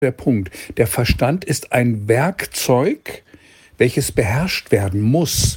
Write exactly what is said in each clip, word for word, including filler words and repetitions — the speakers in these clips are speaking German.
der Punkt. Der Verstand ist ein Werkzeug, welches beherrscht werden muss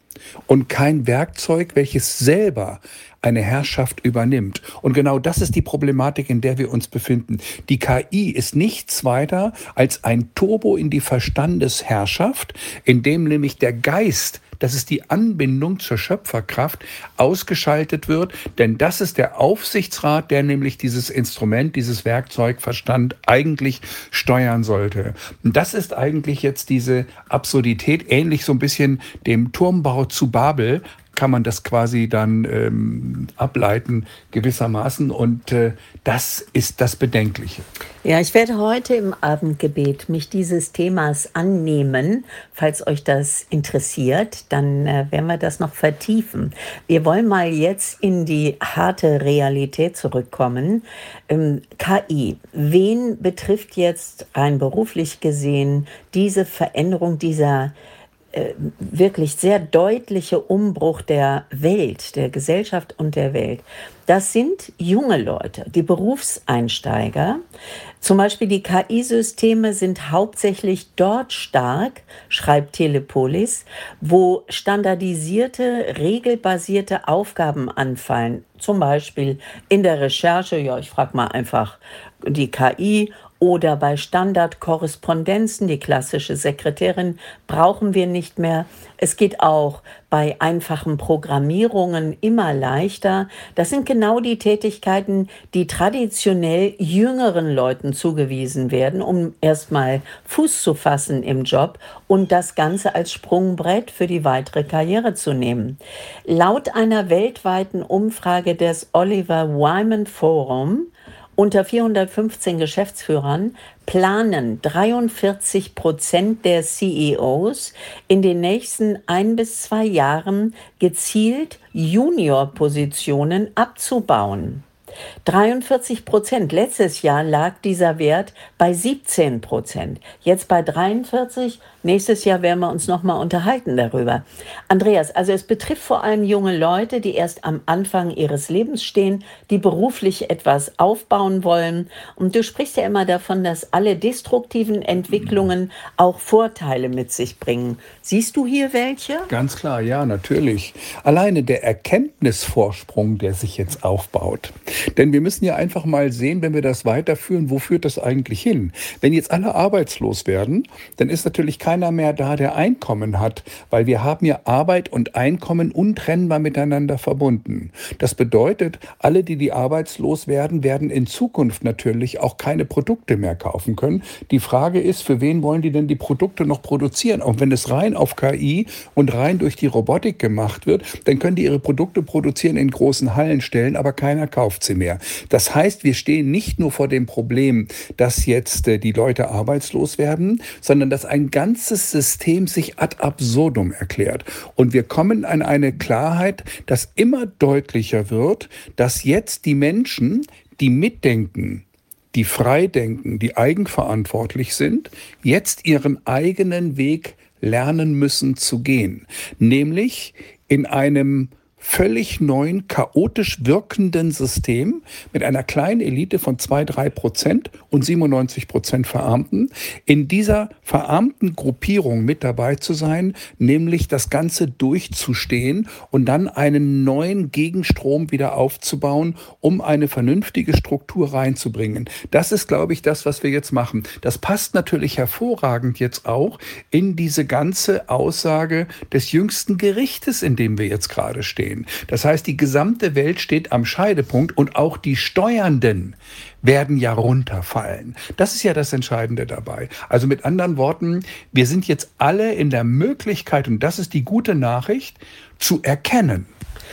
und kein Werkzeug, welches selber eine Herrschaft übernimmt. Und genau das ist die Problematik, in der wir uns befinden. Die K I ist nichts weiter als ein Turbo in die Verstandesherrschaft, in dem nämlich der Geist, das ist die Anbindung zur Schöpferkraft, ausgeschaltet wird. Denn das ist der Aufsichtsrat, der nämlich dieses Instrument, dieses Werkzeug Verstand eigentlich steuern sollte. Und das ist eigentlich jetzt diese Absurdität, ähnlich so ein bisschen dem Turmbau zu Babel, kann man das quasi dann ähm, ableiten gewissermaßen. Und äh, das ist das Bedenkliche. Ja, ich werde heute im Abendgebet mich dieses Themas annehmen. Falls euch das interessiert, dann äh, werden wir das noch vertiefen. Wir wollen mal jetzt in die harte Realität zurückkommen. Ähm, K I, wen betrifft jetzt rein beruflich gesehen diese Veränderung, dieser Äh, wirklich sehr deutliche Umbruch der Welt, der Gesellschaft und der Welt? Das sind junge Leute, die Berufseinsteiger. Zum Beispiel die K I-Systeme sind hauptsächlich dort stark, schreibt Telepolis, wo standardisierte, regelbasierte Aufgaben anfallen. Zum Beispiel in der Recherche, ja, ich frage mal einfach die K I, oder bei Standardkorrespondenzen, die klassische Sekretärin brauchen wir nicht mehr. Es geht auch bei einfachen Programmierungen immer leichter. Das sind genau die Tätigkeiten, die traditionell jüngeren Leuten zugewiesen werden, um erstmal Fuß zu fassen im Job und das Ganze als Sprungbrett für die weitere Karriere zu nehmen. Laut einer weltweiten Umfrage des Oliver Wyman Forum unter vierhundertfünfzehn Geschäftsführern planen dreiundvierzig Prozent der C E Os in den nächsten ein bis zwei Jahren gezielt Juniorpositionen abzubauen. dreiundvierzig Prozent. Letztes Jahr lag dieser Wert bei siebzehn Prozent. Jetzt bei dreiundvierzig. Nächstes Jahr werden wir uns nochmal unterhalten darüber. Andreas, also es betrifft vor allem junge Leute, die erst am Anfang ihres Lebens stehen, die beruflich etwas aufbauen wollen. Und du sprichst ja immer davon, dass alle destruktiven Entwicklungen auch Vorteile mit sich bringen. Siehst du hier welche? Ganz klar, ja, natürlich. Alleine der Erkenntnisvorsprung, der sich jetzt aufbaut. Denn wir müssen ja einfach mal sehen, wenn wir das weiterführen, wo führt das eigentlich hin? Wenn jetzt alle arbeitslos werden, dann ist natürlich keiner mehr da, der Einkommen hat, weil wir haben ja Arbeit und Einkommen untrennbar miteinander verbunden. Das bedeutet, alle, die die arbeitslos werden, werden in Zukunft natürlich auch keine Produkte mehr kaufen können. Die Frage ist, für wen wollen die denn die Produkte noch produzieren? Auch wenn es rein auf K I und rein durch die Robotik gemacht wird, dann können die ihre Produkte produzieren, in großen Hallen stellen, aber keiner kauft sie mehr. Das heißt, wir stehen nicht nur vor dem Problem, dass jetzt äh, die Leute arbeitslos werden, sondern dass ein ganzes System sich ad absurdum erklärt. Und wir kommen an eine Klarheit, dass immer deutlicher wird, dass jetzt die Menschen, die mitdenken, die frei denken, die eigenverantwortlich sind, jetzt ihren eigenen Weg lernen müssen zu gehen. Nämlich in einem völlig neuen, chaotisch wirkenden System mit einer kleinen Elite von zwei, drei Prozent und siebenundneunzig Prozent Verarmten, in dieser verarmten Gruppierung mit dabei zu sein, nämlich das Ganze durchzustehen und dann einen neuen Gegenstrom wieder aufzubauen, um eine vernünftige Struktur reinzubringen. Das ist, glaube ich, das, was wir jetzt machen. Das passt natürlich hervorragend jetzt auch in diese ganze Aussage des jüngsten Gerichtes, in dem wir jetzt gerade stehen. Das heißt, die gesamte Welt steht am Scheidepunkt und auch die Steuernden werden ja runterfallen. Das ist ja das Entscheidende dabei. Also mit anderen Worten, wir sind jetzt alle in der Möglichkeit, und das ist die gute Nachricht, zu erkennen.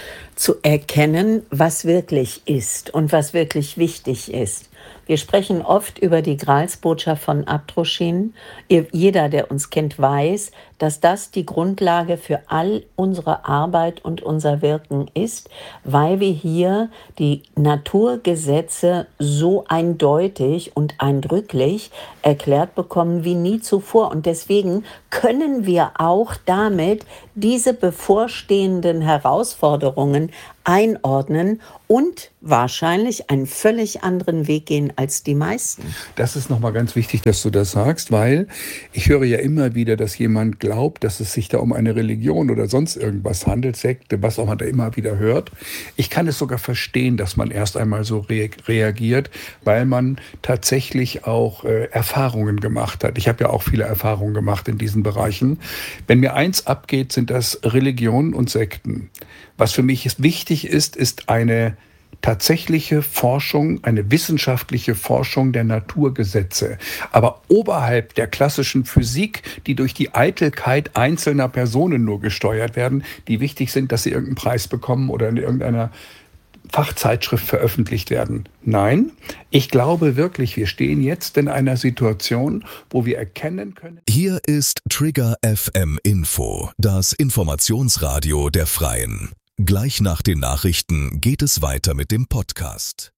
Zu erkennen, was wirklich ist und was wirklich wichtig ist. Wir sprechen oft über die Gralsbotschaft von Abdroschin. Jeder, der uns kennt, weiß, dass das die Grundlage für all unsere Arbeit und unser Wirken ist, weil wir hier die Naturgesetze so eindeutig und eindrücklich erklärt bekommen wie nie zuvor. Und deswegen können wir auch damit diese bevorstehenden Herausforderungen einordnen und wahrscheinlich einen völlig anderen Weg gehen als die meisten. Das ist nochmal ganz wichtig, dass du das sagst, weil ich höre ja immer wieder, dass jemand glaubt, dass es sich da um eine Religion oder sonst irgendwas handelt, Sekte, was auch man da immer wieder hört. Ich kann es sogar verstehen, dass man erst einmal so re- reagiert, weil man tatsächlich auch äh, Erfahrungen gemacht hat. Ich habe ja auch viele Erfahrungen gemacht in diesen Bereichen. Wenn mir eins abgeht, sind das Religionen und Sekten. Was für mich wichtig ist, ist eine tatsächliche Forschung, eine wissenschaftliche Forschung der Naturgesetze. Aber oberhalb der klassischen Physik, die durch die Eitelkeit einzelner Personen nur gesteuert werden, die wichtig sind, dass sie irgendeinen Preis bekommen oder in irgendeiner Fachzeitschrift veröffentlicht werden. Nein, ich glaube wirklich, wir stehen jetzt in einer Situation, wo wir erkennen können. Hier ist Trigger F M Info, das Informationsradio der Freien. Gleich nach den Nachrichten geht es weiter mit dem Podcast.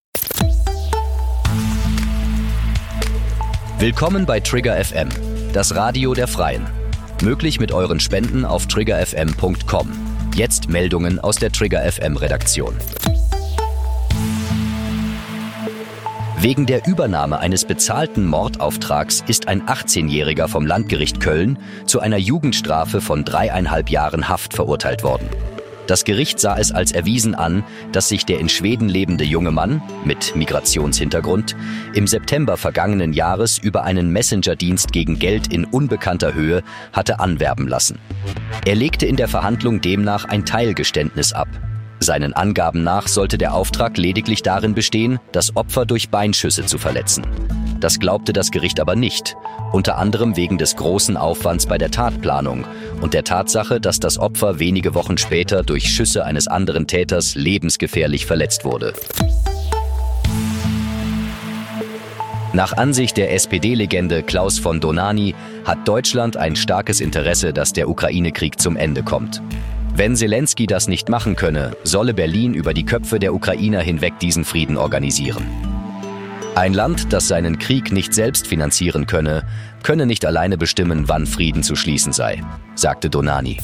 Willkommen bei Trigger F M, das Radio der Freien. Möglich mit euren Spenden auf trigger f m punkt com. Jetzt Meldungen aus der Trigger F M Redaktion. Wegen der Übernahme eines bezahlten Mordauftrags ist ein achtzehnjähriger vom Landgericht Köln zu einer Jugendstrafe von dreieinhalb Jahren Haft verurteilt worden. Das Gericht sah es als erwiesen an, dass sich der in Schweden lebende junge Mann mit Migrationshintergrund im September vergangenen Jahres über einen Messenger-Dienst gegen Geld in unbekannter Höhe hatte anwerben lassen. Er legte in der Verhandlung demnach ein Teilgeständnis ab. Seinen Angaben nach sollte der Auftrag lediglich darin bestehen, das Opfer durch Beinschüsse zu verletzen. Das glaubte das Gericht aber nicht, unter anderem wegen des großen Aufwands bei der Tatplanung und der Tatsache, dass das Opfer wenige Wochen später durch Schüsse eines anderen Täters lebensgefährlich verletzt wurde. Nach Ansicht der S P D-Legende Klaus von Donani hat Deutschland ein starkes Interesse, dass der Ukraine-Krieg zum Ende kommt. Wenn Selenskyj das nicht machen könne, solle Berlin über die Köpfe der Ukrainer hinweg diesen Frieden organisieren. Ein Land, das seinen Krieg nicht selbst finanzieren könne, könne nicht alleine bestimmen, wann Frieden zu schließen sei, sagte Donani.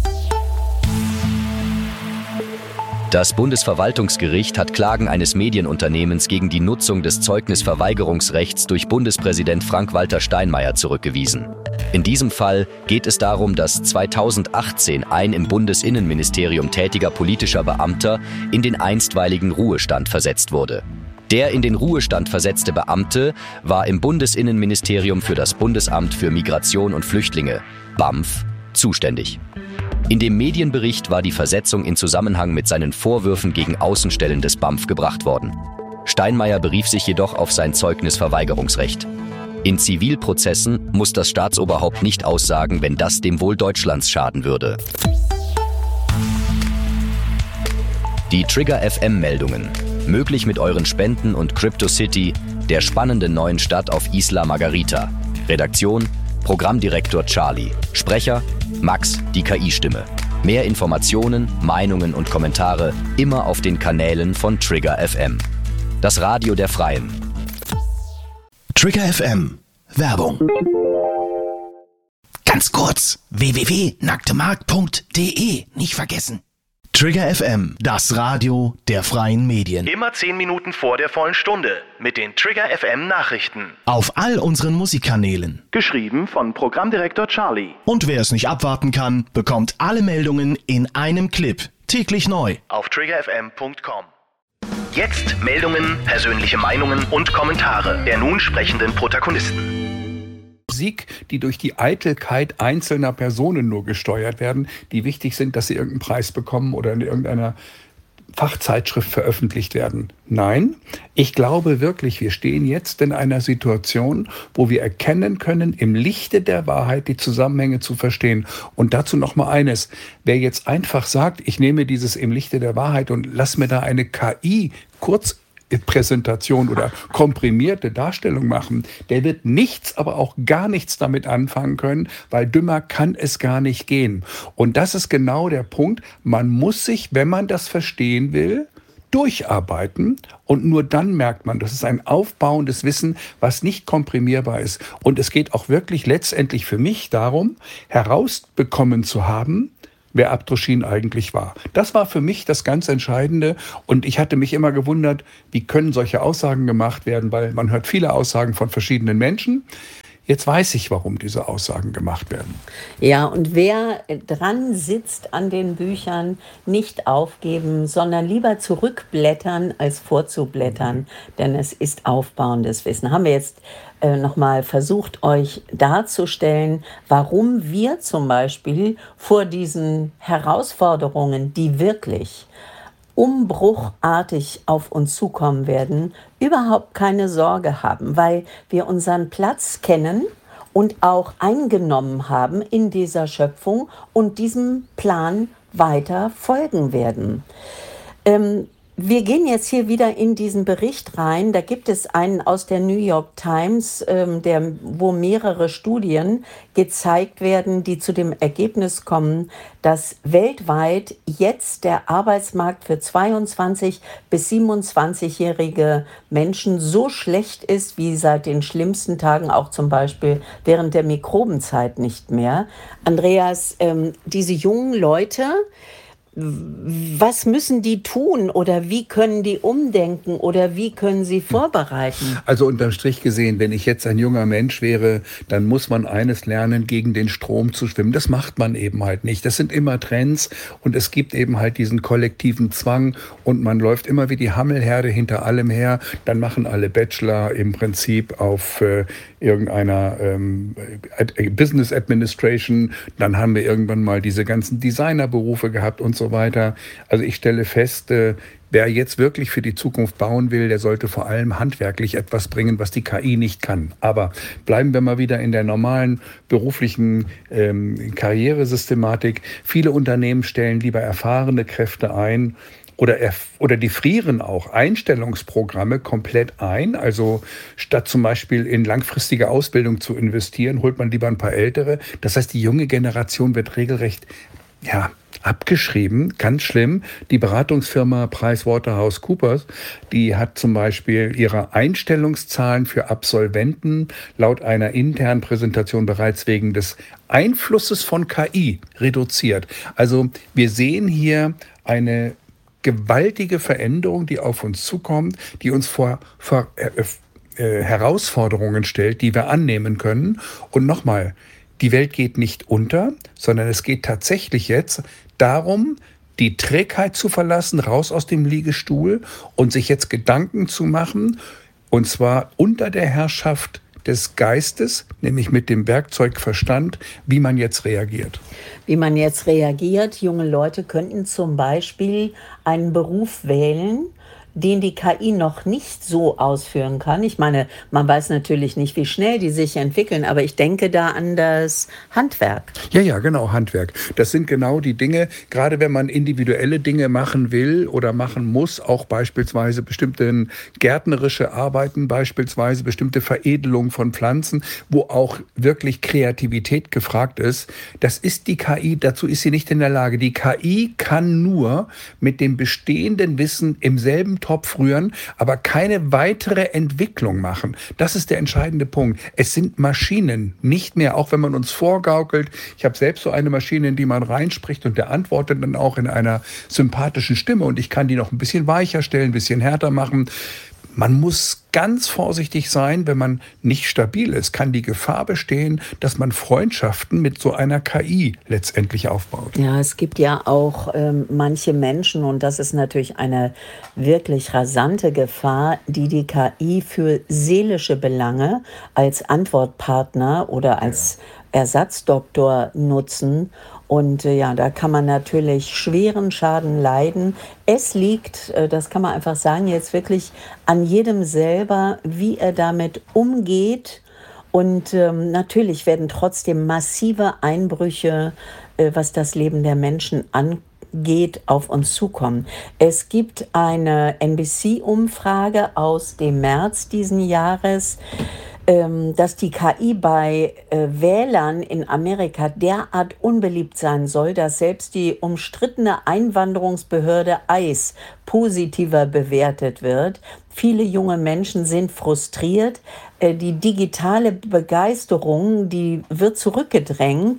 Das Bundesverwaltungsgericht hat Klagen eines Medienunternehmens gegen die Nutzung des Zeugnisverweigerungsrechts durch Bundespräsident Frank-Walter Steinmeier zurückgewiesen. In diesem Fall geht es darum, dass zweitausendachtzehn ein im Bundesinnenministerium tätiger politischer Beamter in den einstweiligen Ruhestand versetzt wurde. Der in den Ruhestand versetzte Beamte war im Bundesinnenministerium für das Bundesamt für Migration und Flüchtlinge, B A M F, zuständig. In dem Medienbericht war die Versetzung in Zusammenhang mit seinen Vorwürfen gegen Außenstellen des B A M F gebracht worden. Steinmeier berief sich jedoch auf sein Zeugnisverweigerungsrecht. In Zivilprozessen muss das Staatsoberhaupt nicht aussagen, wenn das dem Wohl Deutschlands schaden würde. Die Trigger F M-Meldungen. Möglich mit euren Spenden und CryptoCity, der spannenden neuen Stadt auf Isla Margarita. Redaktion, Programmdirektor Charlie. Sprecher, Max, die K I-Stimme. Mehr Informationen, Meinungen und Kommentare immer auf den Kanälen von Trigger F M. Das Radio der Freien. Trigger F M. Werbung. Ganz kurz. w w w punkt nacktemarkt punkt d e. Nicht vergessen. Trigger F M, das Radio der freien Medien. Immer zehn Minuten vor der vollen Stunde mit den Trigger F M Nachrichten. Auf all unseren Musikkanälen. Geschrieben von Programmdirektor Charlie. Und wer es nicht abwarten kann, bekommt alle Meldungen in einem Clip. Täglich neu. Auf trigger f m punkt com. Jetzt Meldungen, persönliche Meinungen und Kommentare der nun sprechenden Protagonisten. Musik, die durch die Eitelkeit einzelner Personen nur gesteuert werden, die wichtig sind, dass sie irgendeinen Preis bekommen oder in irgendeiner Fachzeitschrift veröffentlicht werden. Nein, ich glaube wirklich, wir stehen jetzt in einer Situation, wo wir erkennen können, im Lichte der Wahrheit die Zusammenhänge zu verstehen. Und dazu noch mal eines. Wer jetzt einfach sagt, ich nehme dieses im Lichte der Wahrheit und lass mir da eine K I kurz Präsentation oder komprimierte Darstellung machen, der wird nichts, aber auch gar nichts damit anfangen können, weil dümmer kann es gar nicht gehen. Und das ist genau der Punkt. Man muss sich, wenn man das verstehen will, durcharbeiten und nur dann merkt man, das ist ein aufbauendes Wissen, was nicht komprimierbar ist. Und es geht auch wirklich letztendlich für mich darum, herausbekommen zu haben, wer Abdrushin eigentlich war. Das war für mich das ganz Entscheidende und ich hatte mich immer gewundert, wie können solche Aussagen gemacht werden, weil man hört viele Aussagen von verschiedenen Menschen. Jetzt weiß ich, warum diese Aussagen gemacht werden. Ja, und wer dran sitzt an den Büchern, nicht aufgeben, sondern lieber zurückblättern als vorzublättern, mhm. denn es ist aufbauendes Wissen. Haben wir jetzt äh, nochmal versucht, euch darzustellen, warum wir zum Beispiel vor diesen Herausforderungen, die wirklich umbruchartig auf uns zukommen werden, überhaupt keine Sorge haben, weil wir unseren Platz kennen und auch eingenommen haben in dieser Schöpfung und diesem Plan weiter folgen werden. Ähm, Wir gehen jetzt hier wieder in diesen Bericht rein. Da gibt es einen aus der New York Times, ähm, der, wo mehrere Studien gezeigt werden, die zu dem Ergebnis kommen, dass weltweit jetzt der Arbeitsmarkt für zweiundzwanzig- bis siebenundzwanzigjährige Menschen so schlecht ist, wie seit den schlimmsten Tagen, auch zum Beispiel während der Mikrobenzeit nicht mehr. Andreas, ähm, diese jungen Leute, was müssen die tun oder wie können die umdenken oder wie können sie vorbereiten? Also unterm Strich gesehen, wenn ich jetzt ein junger Mensch wäre, dann muss man eines lernen, gegen den Strom zu schwimmen. Das macht man eben halt nicht. Das sind immer Trends und es gibt eben halt diesen kollektiven Zwang und man läuft immer wie die Hammelherde hinter allem her. Dann machen alle Bachelor im Prinzip auf äh, irgendeiner ähm, Business Administration. Dann haben wir irgendwann mal diese ganzen Designerberufe gehabt und so weiter. Also ich stelle fest, äh, wer jetzt wirklich für die Zukunft bauen will, der sollte vor allem handwerklich etwas bringen, was die K I nicht kann. Aber bleiben wir mal wieder in der normalen beruflichen ähm, Karrieresystematik. Viele Unternehmen stellen lieber erfahrene Kräfte ein, Oder, oder die frieren auch Einstellungsprogramme komplett ein. Also statt zum Beispiel in langfristige Ausbildung zu investieren, holt man lieber ein paar Ältere. Das heißt, die junge Generation wird regelrecht ja, abgeschrieben. Ganz schlimm. Die Beratungsfirma PricewaterhouseCoopers, die hat zum Beispiel ihre Einstellungszahlen für Absolventen laut einer internen Präsentation bereits wegen des Einflusses von K I reduziert. Also wir sehen hier eine gewaltige Veränderung, die auf uns zukommt, die uns vor, vor äh, äh, Herausforderungen stellt, die wir annehmen können. Und nochmal, die Welt geht nicht unter, sondern es geht tatsächlich jetzt darum, die Trägheit zu verlassen, raus aus dem Liegestuhl und sich jetzt Gedanken zu machen, und zwar unter der Herrschaft des Geistes, nämlich mit dem Werkzeug Verstand, wie man jetzt reagiert. Wie man jetzt reagiert. Junge Leute könnten zum Beispiel einen Beruf wählen, den die K I noch nicht so ausführen kann. Ich meine, man weiß natürlich nicht, wie schnell die sich entwickeln, aber ich denke da an das Handwerk. Ja, ja, genau, Handwerk. Das sind genau die Dinge, gerade wenn man individuelle Dinge machen will oder machen muss, auch beispielsweise bestimmte gärtnerische Arbeiten, beispielsweise bestimmte Veredelung von Pflanzen, wo auch wirklich Kreativität gefragt ist. Das ist die K I, dazu ist sie nicht in der Lage. Die K I kann nur mit dem bestehenden Wissen im selben Topf rühren, aber keine weitere Entwicklung machen. Das ist der entscheidende Punkt. Es sind Maschinen, nicht mehr, auch wenn man uns vorgaukelt. Ich habe selbst so eine Maschine, in die man reinspricht und der antwortet dann auch in einer sympathischen Stimme und ich kann die noch ein bisschen weicher stellen, ein bisschen härter machen. Man muss ganz vorsichtig sein, wenn man nicht stabil ist. Kann die Gefahr bestehen, dass man Freundschaften mit so einer K I letztendlich aufbaut. Ja, es gibt ja auch ähm, manche Menschen, und das ist natürlich eine wirklich rasante Gefahr, die die K I für seelische Belange als Antwortpartner oder als Ersatzdoktor nutzen. Und äh, ja, da kann man natürlich schweren Schaden leiden. Es liegt, äh, das kann man einfach sagen, jetzt wirklich an jedem selber, wie er damit umgeht. Und ähm, natürlich werden trotzdem massive Einbrüche, äh, was das Leben der Menschen angeht, auf uns zukommen. Es gibt eine N B C-Umfrage aus dem März diesen Jahres, dass die K I bei äh, Wählern in Amerika derart unbeliebt sein soll, dass selbst die umstrittene Einwanderungsbehörde I C E positiver bewertet wird. Viele junge Menschen sind frustriert. Äh, die digitale Begeisterung, die wird zurückgedrängt.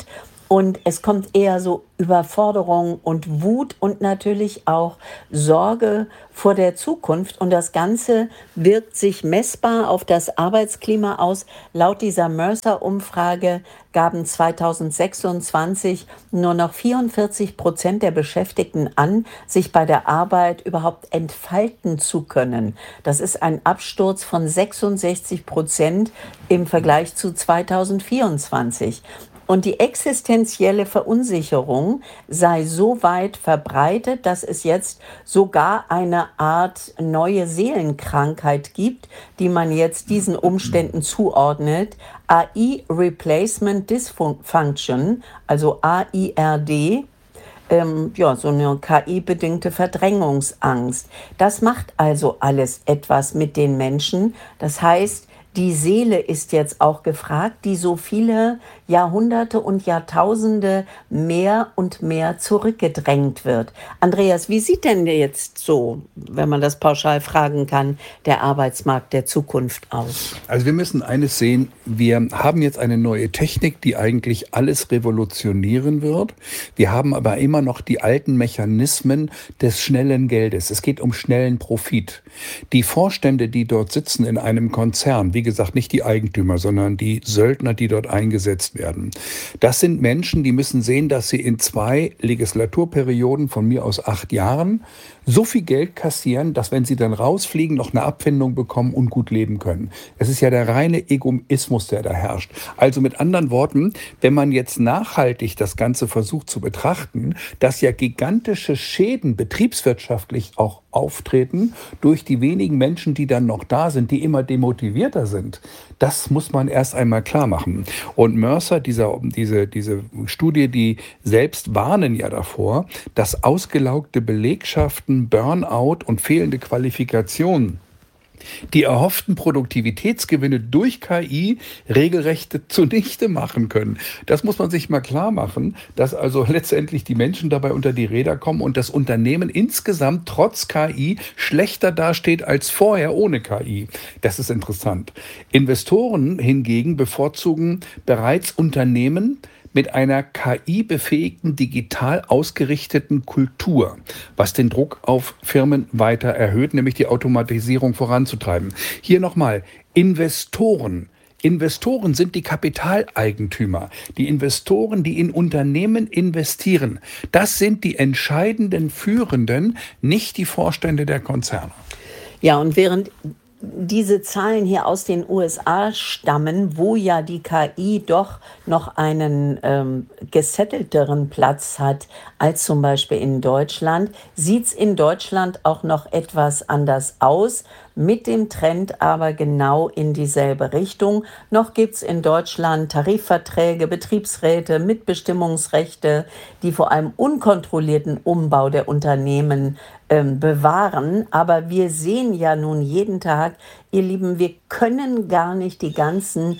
Und es kommt eher so Überforderung und Wut und natürlich auch Sorge vor der Zukunft. Und das Ganze wirkt sich messbar auf das Arbeitsklima aus. Laut dieser Mercer-Umfrage gaben zweitausendsechsundzwanzig nur noch vierundvierzig Prozent der Beschäftigten an, sich bei der Arbeit überhaupt entfalten zu können. Das ist ein Absturz von sechsundsechzig Prozent im Vergleich zu zweitausendvierundzwanzig. Und die existenzielle Verunsicherung sei so weit verbreitet, dass es jetzt sogar eine Art neue Seelenkrankheit gibt, die man jetzt diesen Umständen zuordnet. A I Replacement Dysfunction, also A I R D, ähm, ja, so eine K I-bedingte Verdrängungsangst. Das macht also alles etwas mit den Menschen. Das heißt, die Seele ist jetzt auch gefragt, die so viele Jahrhunderte und Jahrtausende mehr und mehr zurückgedrängt wird. Andreas, wie sieht denn jetzt so, wenn man das pauschal fragen kann, der Arbeitsmarkt der Zukunft aus? Also wir müssen eines sehen, wir haben jetzt eine neue Technik, die eigentlich alles revolutionieren wird. Wir haben aber immer noch die alten Mechanismen des schnellen Geldes. Es geht um schnellen Profit. Die Vorstände, die dort sitzen in einem Konzern, wie gesagt, nicht die Eigentümer, sondern die Söldner, die dort eingesetzt werden. Das sind Menschen, die müssen sehen, dass sie in zwei Legislaturperioden von mir aus acht Jahren so viel Geld kassieren, dass wenn sie dann rausfliegen, noch eine Abfindung bekommen und gut leben können. Es ist ja der reine Egoismus, der da herrscht. Also mit anderen Worten, wenn man jetzt nachhaltig das Ganze versucht zu betrachten, dass ja gigantische Schäden betriebswirtschaftlich auch auftreten durch die wenigen Menschen, die dann noch da sind, die immer demotivierter sind. Das muss man erst einmal klar machen. Und Mercer, dieser, diese, diese Studie, die selbst warnen ja davor, dass ausgelaugte Belegschaften, Burnout und fehlende Qualifikationen die erhofften Produktivitätsgewinne durch K I regelrecht zunichte machen können. Das muss man sich mal klar machen, dass also letztendlich die Menschen dabei unter die Räder kommen und das Unternehmen insgesamt trotz K I schlechter dasteht als vorher ohne K I. Das ist interessant. Investoren hingegen bevorzugen bereits Unternehmen mit einer K I-befähigten, digital ausgerichteten Kultur, was den Druck auf Firmen weiter erhöht, nämlich die Automatisierung voranzutreiben. Hier nochmal, Investoren. Investoren sind die Kapitaleigentümer, die Investoren, die in Unternehmen investieren. Das sind die entscheidenden Führenden, nicht die Vorstände der Konzerne. Ja, und während diese Zahlen hier aus den U S A stammen, wo ja die K I doch noch einen ähm, gesettelteren Platz hat als zum Beispiel in Deutschland, sieht es in Deutschland auch noch etwas anders aus, mit dem Trend aber genau in dieselbe Richtung. Noch gibt es in Deutschland Tarifverträge, Betriebsräte, Mitbestimmungsrechte, die vor allem unkontrollierten Umbau der Unternehmen ähm, bewahren. Aber wir sehen ja nun jeden Tag, ihr Lieben, wir können gar nicht die ganzen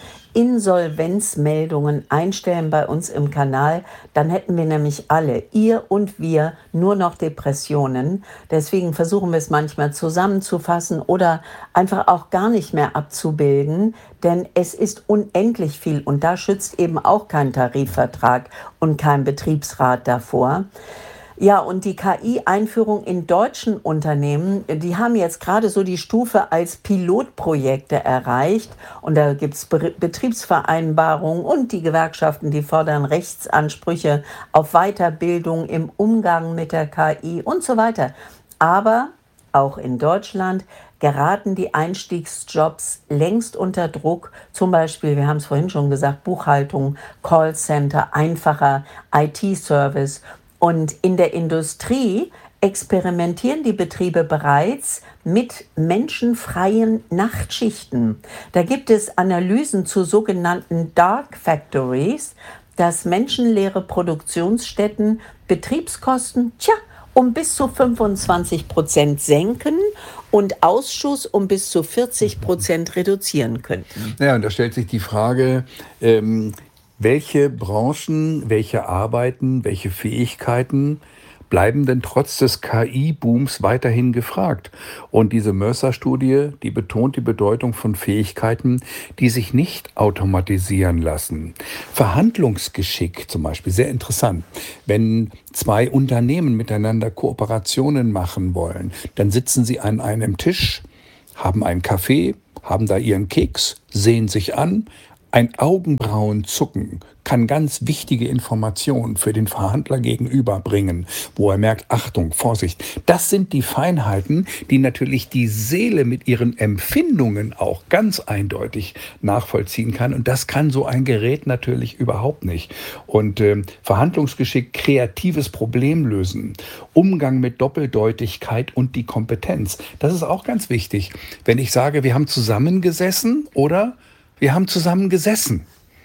Insolvenzmeldungen einstellen bei uns im Kanal. Dann hätten wir nämlich alle, ihr und wir, nur noch Depressionen. Deswegen versuchen wir es manchmal zusammenzufassen oder einfach auch gar nicht mehr abzubilden. Denn es ist unendlich viel und da schützt eben auch kein Tarifvertrag und kein Betriebsrat davor. Ja, und die K I-Einführung in deutschen Unternehmen, die haben jetzt gerade so die Stufe als Pilotprojekte erreicht. Und da gibt es Be- Betriebsvereinbarungen und die Gewerkschaften, die fordern Rechtsansprüche auf Weiterbildung im Umgang mit der K I und so weiter. Aber auch in Deutschland geraten die Einstiegsjobs längst unter Druck. Zum Beispiel, wir haben es vorhin schon gesagt, Buchhaltung, Callcenter, einfacher I T-Service. Und in der Industrie experimentieren die Betriebe bereits mit menschenfreien Nachtschichten. Da gibt es Analysen zu sogenannten Dark Factories, dass menschenleere Produktionsstätten Betriebskosten, tja, um bis zu fünfundzwanzig Prozent senken und Ausschuss um bis zu vierzig Prozent reduzieren könnten. Ja, und da stellt sich die Frage, ähm, welche Branchen, welche Arbeiten, welche Fähigkeiten bleiben denn trotz des K I-Booms weiterhin gefragt. Und diese Mercer-Studie, die betont die Bedeutung von Fähigkeiten, die sich nicht automatisieren lassen. Verhandlungsgeschick zum Beispiel, sehr interessant. Wenn zwei Unternehmen miteinander Kooperationen machen wollen, dann sitzen sie an einem Tisch, haben einen Kaffee, haben da ihren Keks, sehen sich an. Ein Augenbrauenzucken kann ganz wichtige Informationen für den Verhandler gegenüber bringen, wo er merkt, Achtung, Vorsicht. Das sind die Feinheiten, die natürlich die Seele mit ihren Empfindungen auch ganz eindeutig nachvollziehen kann. Und das kann so ein Gerät natürlich überhaupt nicht. Und äh, Verhandlungsgeschick, kreatives Problemlösen, Umgang mit Doppeldeutigkeit und die Kompetenz. Das ist auch ganz wichtig. Wenn ich sage, wir haben zusammengesessen oder wir haben zusammen gesessen.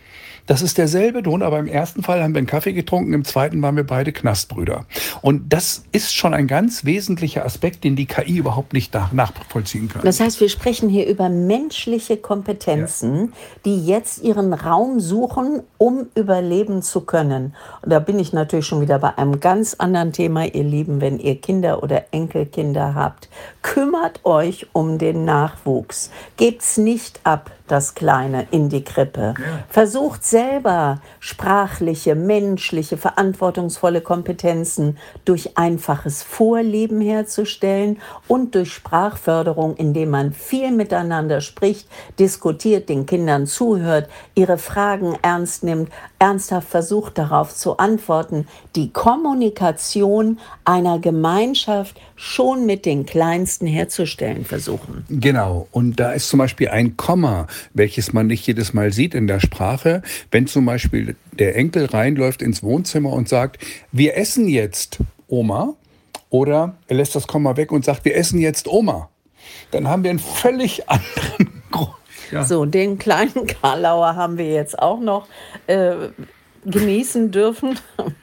Das ist derselbe Ton, aber im ersten Fall haben wir einen Kaffee getrunken, im zweiten waren wir beide Knastbrüder. Und das ist schon ein ganz wesentlicher Aspekt, den die K I überhaupt nicht nach- nachvollziehen kann. Das heißt, wir sprechen hier über menschliche Kompetenzen, ja, die jetzt ihren Raum suchen, um überleben zu können. Und da bin ich natürlich schon wieder bei einem ganz anderen Thema, ihr Lieben, wenn ihr Kinder oder Enkelkinder habt. Kümmert euch um den Nachwuchs. Gebt's nicht ab, das Kleine, in die Krippe. Ja. Versucht selber sprachliche, menschliche, verantwortungsvolle Kompetenzen durch einfaches Vorleben herzustellen und durch Sprachförderung, indem man viel miteinander spricht, diskutiert, den Kindern zuhört, ihre Fragen ernst nimmt, ernsthaft versucht, darauf zu antworten. Die Kommunikation einer Gemeinschaft schon mit den Kleinsten herzustellen versuchen. Genau. Und da ist zum Beispiel ein Komma, welches man nicht jedes Mal sieht in der Sprache. Wenn zum Beispiel der Enkel reinläuft ins Wohnzimmer und sagt, wir essen jetzt, Oma, oder er lässt das Komma weg und sagt, wir essen jetzt, Oma, dann haben wir einen völlig anderen Grund. Ja. So, den kleinen Karlauer haben wir jetzt auch noch äh, genießen dürfen.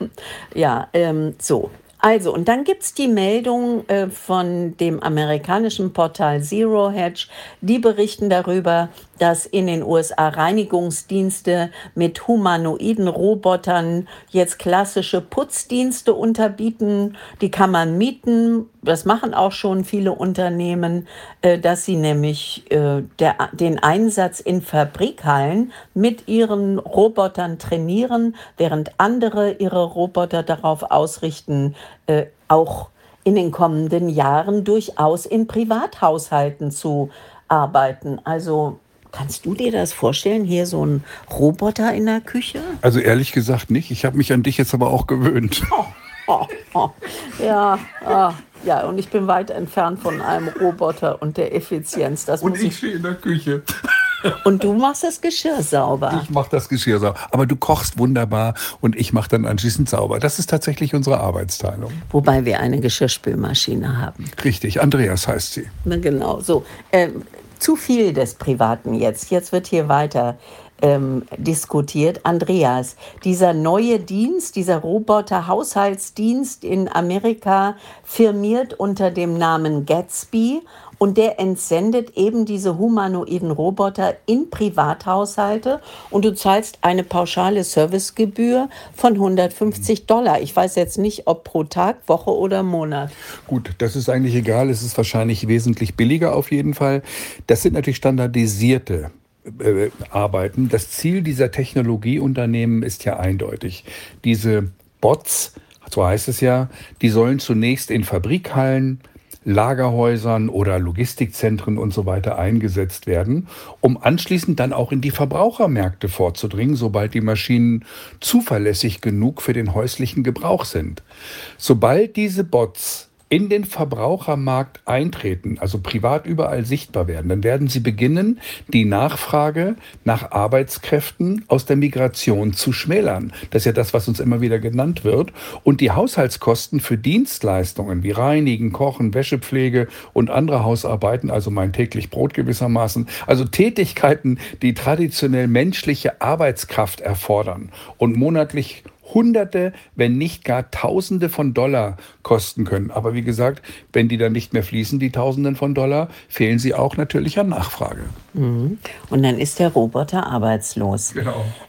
Ja, ähm, so. Also, und dann gibt es die Meldung äh, von dem amerikanischen Portal Zero Hedge. Die berichten darüber, dass in den U S A Reinigungsdienste mit humanoiden Robotern jetzt klassische Putzdienste unterbieten. Die kann man mieten. Das machen auch schon viele Unternehmen, äh, dass sie nämlich äh, der, den Einsatz in Fabrikhallen mit ihren Robotern trainieren, während andere ihre Roboter darauf ausrichten, äh, auch in den kommenden Jahren durchaus in Privathaushalten zu arbeiten. Also kannst du dir das vorstellen, hier so ein Roboter in der Küche? Also ehrlich gesagt nicht. Ich habe mich an dich jetzt aber auch gewöhnt. Oh, oh, oh. Ja, ah, ja, und ich bin weit entfernt von einem Roboter und der Effizienz. Das und muss ich ich stehe in der Küche. Und du machst das Geschirr sauber. Ich mache das Geschirr sauber. Aber du kochst wunderbar und ich mache dann anschließend sauber. Das ist tatsächlich unsere Arbeitsteilung. Wobei wir eine Geschirrspülmaschine haben. Richtig, Andreas heißt sie. Na genau, so. Ähm, zu viel des Privaten jetzt. Jetzt wird hier weiter ähm, diskutiert. Andreas, dieser neue Dienst, dieser Roboter-Haushaltsdienst in Amerika firmiert unter dem Namen Gatsby. Und der entsendet eben diese humanoiden Roboter in Privathaushalte und du zahlst eine pauschale Servicegebühr von hundertfünfzig Dollar. Ich weiß jetzt nicht, ob pro Tag, Woche oder Monat. Gut, das ist eigentlich egal. Es ist wahrscheinlich wesentlich billiger auf jeden Fall. Das sind natürlich standardisierte äh, Arbeiten. Das Ziel dieser Technologieunternehmen ist ja eindeutig. Diese Bots, so heißt es ja, die sollen zunächst in Fabrikhallen, Lagerhäusern oder Logistikzentren und so weiter eingesetzt werden, um anschließend dann auch in die Verbrauchermärkte vorzudringen, sobald die Maschinen zuverlässig genug für den häuslichen Gebrauch sind. Sobald diese Bots in den Verbrauchermarkt eintreten, also privat überall sichtbar werden, dann werden sie beginnen, die Nachfrage nach Arbeitskräften aus der Migration zu schmälern. Das ist ja das, was uns immer wieder genannt wird. Und die Haushaltskosten für Dienstleistungen wie Reinigen, Kochen, Wäschepflege und andere Hausarbeiten, also mein täglich Brot gewissermaßen, also Tätigkeiten, die traditionell menschliche Arbeitskraft erfordern und monatlich Hunderte, wenn nicht gar Tausende von Dollar kosten können. Aber wie gesagt, wenn die dann nicht mehr fließen, die Tausenden von Dollar, fehlen sie auch natürlich an Nachfrage. Mhm. Und dann ist der Roboter arbeitslos. Genau.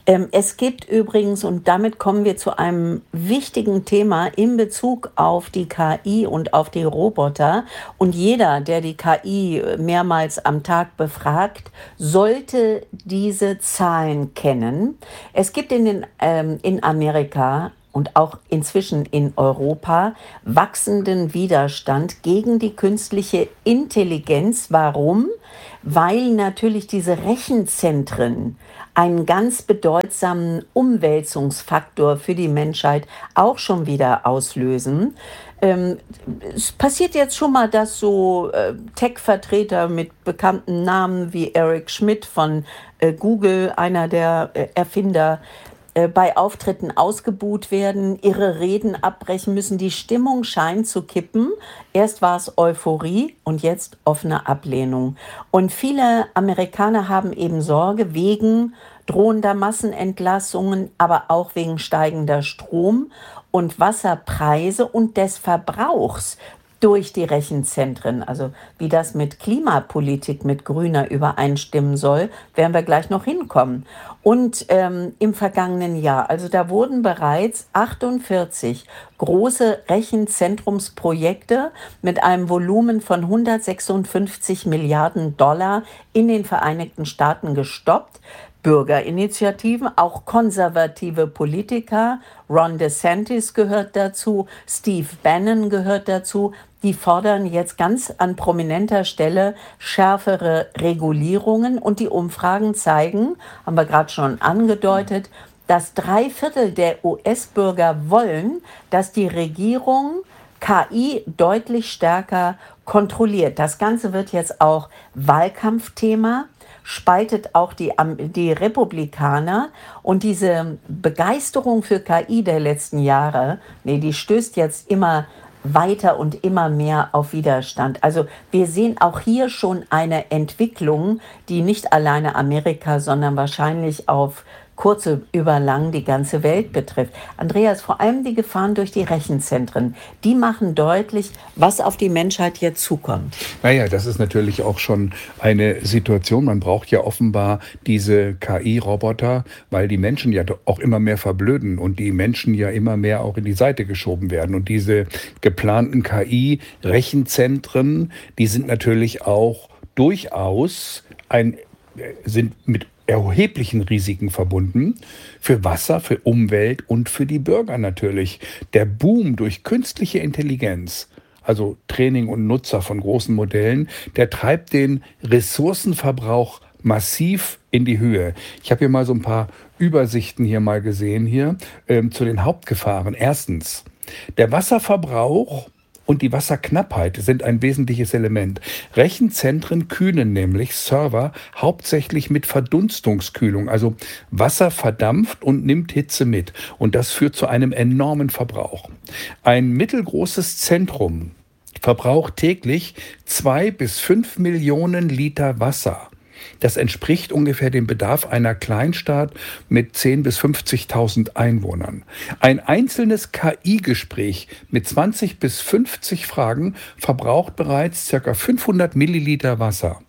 Ähm, es gibt übrigens, und damit kommen wir zu einem wichtigen Thema in Bezug auf die K I und auf die Roboter. Und jeder, der die K I mehrmals am Tag befragt, sollte diese Zahlen kennen. Es gibt in, den, ähm, in Amerika und auch inzwischen in Europa wachsenden Widerstand gegen die künstliche Intelligenz. Warum? Weil natürlich diese Rechenzentren einen ganz bedeutsamen Umwälzungsfaktor für die Menschheit auch schon wieder auslösen. Ähm, es passiert jetzt schon mal, dass so äh, Tech-Vertreter mit bekannten Namen wie Eric Schmidt von äh, Google, einer der äh, Erfinder, bei Auftritten ausgebuht werden, ihre Reden abbrechen müssen. Die Stimmung scheint zu kippen. Erst war es Euphorie und jetzt offene Ablehnung. Und viele Amerikaner haben eben Sorge wegen drohender Massenentlassungen, aber auch wegen steigender Strom- und Wasserpreise und des Verbrauchs durch die Rechenzentren. Also wie das mit Klimapolitik, mit Grüner übereinstimmen soll, werden wir gleich noch hinkommen. Und ähm, im vergangenen Jahr, also da wurden bereits achtundvierzig große Rechenzentrumsprojekte mit einem Volumen von hundertsechsundfünfzig Milliarden Dollar in den Vereinigten Staaten gestoppt. Bürgerinitiativen, auch konservative Politiker, Ron DeSantis gehört dazu, Steve Bannon gehört dazu, die fordern jetzt ganz an prominenter Stelle schärfere Regulierungen und die Umfragen zeigen, haben wir gerade schon angedeutet, dass drei Viertel der U S-Bürger wollen, dass die Regierung K I deutlich stärker kontrolliert. Das Ganze wird jetzt auch Wahlkampfthema, spaltet auch die, die Republikaner, und diese Begeisterung für K I der letzten Jahre, nee, die stößt jetzt immer weiter und immer mehr auf Widerstand. Also wir sehen auch hier schon eine Entwicklung, die nicht alleine Amerika, sondern wahrscheinlich auf kurze über lang die ganze Welt betrifft. Andreas, vor allem die Gefahren durch die Rechenzentren, die machen deutlich, was auf die Menschheit jetzt zukommt. Naja, das ist natürlich auch schon eine Situation. Man braucht ja offenbar diese K I-Roboter, weil die Menschen ja auch immer mehr verblöden und die Menschen ja immer mehr auch in die Seite geschoben werden. Und diese geplanten K I-Rechenzentren, die sind natürlich auch durchaus ein, sind mit erheblichen Risiken verbunden, für Wasser, für Umwelt und für die Bürger natürlich. Der Boom durch künstliche Intelligenz, also Training und Nutzer von großen Modellen, der treibt den Ressourcenverbrauch massiv in die Höhe. Ich habe hier mal so ein paar Übersichten hier mal gesehen hier ähm, zu den Hauptgefahren. Erstens, der Wasserverbrauch und die Wasserknappheit sind ein wesentliches Element. Rechenzentren kühlen nämlich Server hauptsächlich mit Verdunstungskühlung. Also Wasser verdampft und nimmt Hitze mit. Und das führt zu einem enormen Verbrauch. Ein mittelgroßes Zentrum verbraucht täglich zwei bis fünf Millionen Liter Wasser. Das entspricht ungefähr dem Bedarf einer Kleinstadt mit zehntausend bis fünfzigtausend Einwohnern. Ein einzelnes K I-Gespräch mit zwanzig bis fünfzig Fragen verbraucht bereits ca. fünfhundert Milliliter Wasser.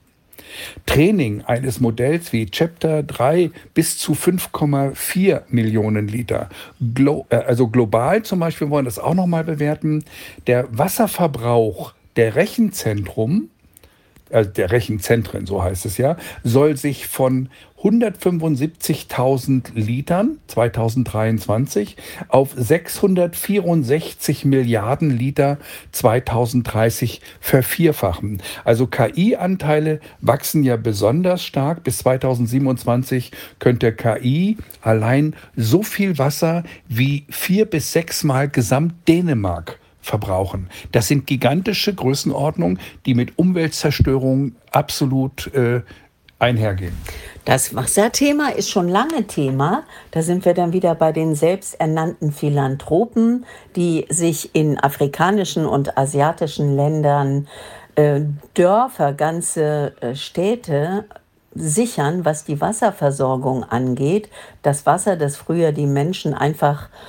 Training eines Modells wie Chapter drei bis zu fünf Komma vier Millionen Liter. Glo- äh, also global zum Beispiel, wollen wir das auch nochmal bewerten, der Wasserverbrauch der Rechenzentrum, also der Rechenzentren, so heißt es ja, soll sich von hundertfünfundsiebzigtausend Litern zweitausenddreiundzwanzig auf sechshundertvierundsechzig Milliarden Liter zweitausenddreißig vervierfachen. Also K I-Anteile wachsen ja besonders stark. Bis zweitausendsiebenundzwanzig könnte K I allein so viel Wasser wie vier bis sechsmal Gesamt-Dänemark verbrauchen. Das sind gigantische Größenordnungen, die mit Umweltzerstörung absolut äh, einhergehen. Das Wasserthema ist schon lange Thema. Da sind wir dann wieder bei den selbsternannten Philanthropen, die sich in afrikanischen und asiatischen Ländern äh, Dörfer, ganze äh, Städte sichern, was die Wasserversorgung angeht. Das Wasser, das früher die Menschen einfach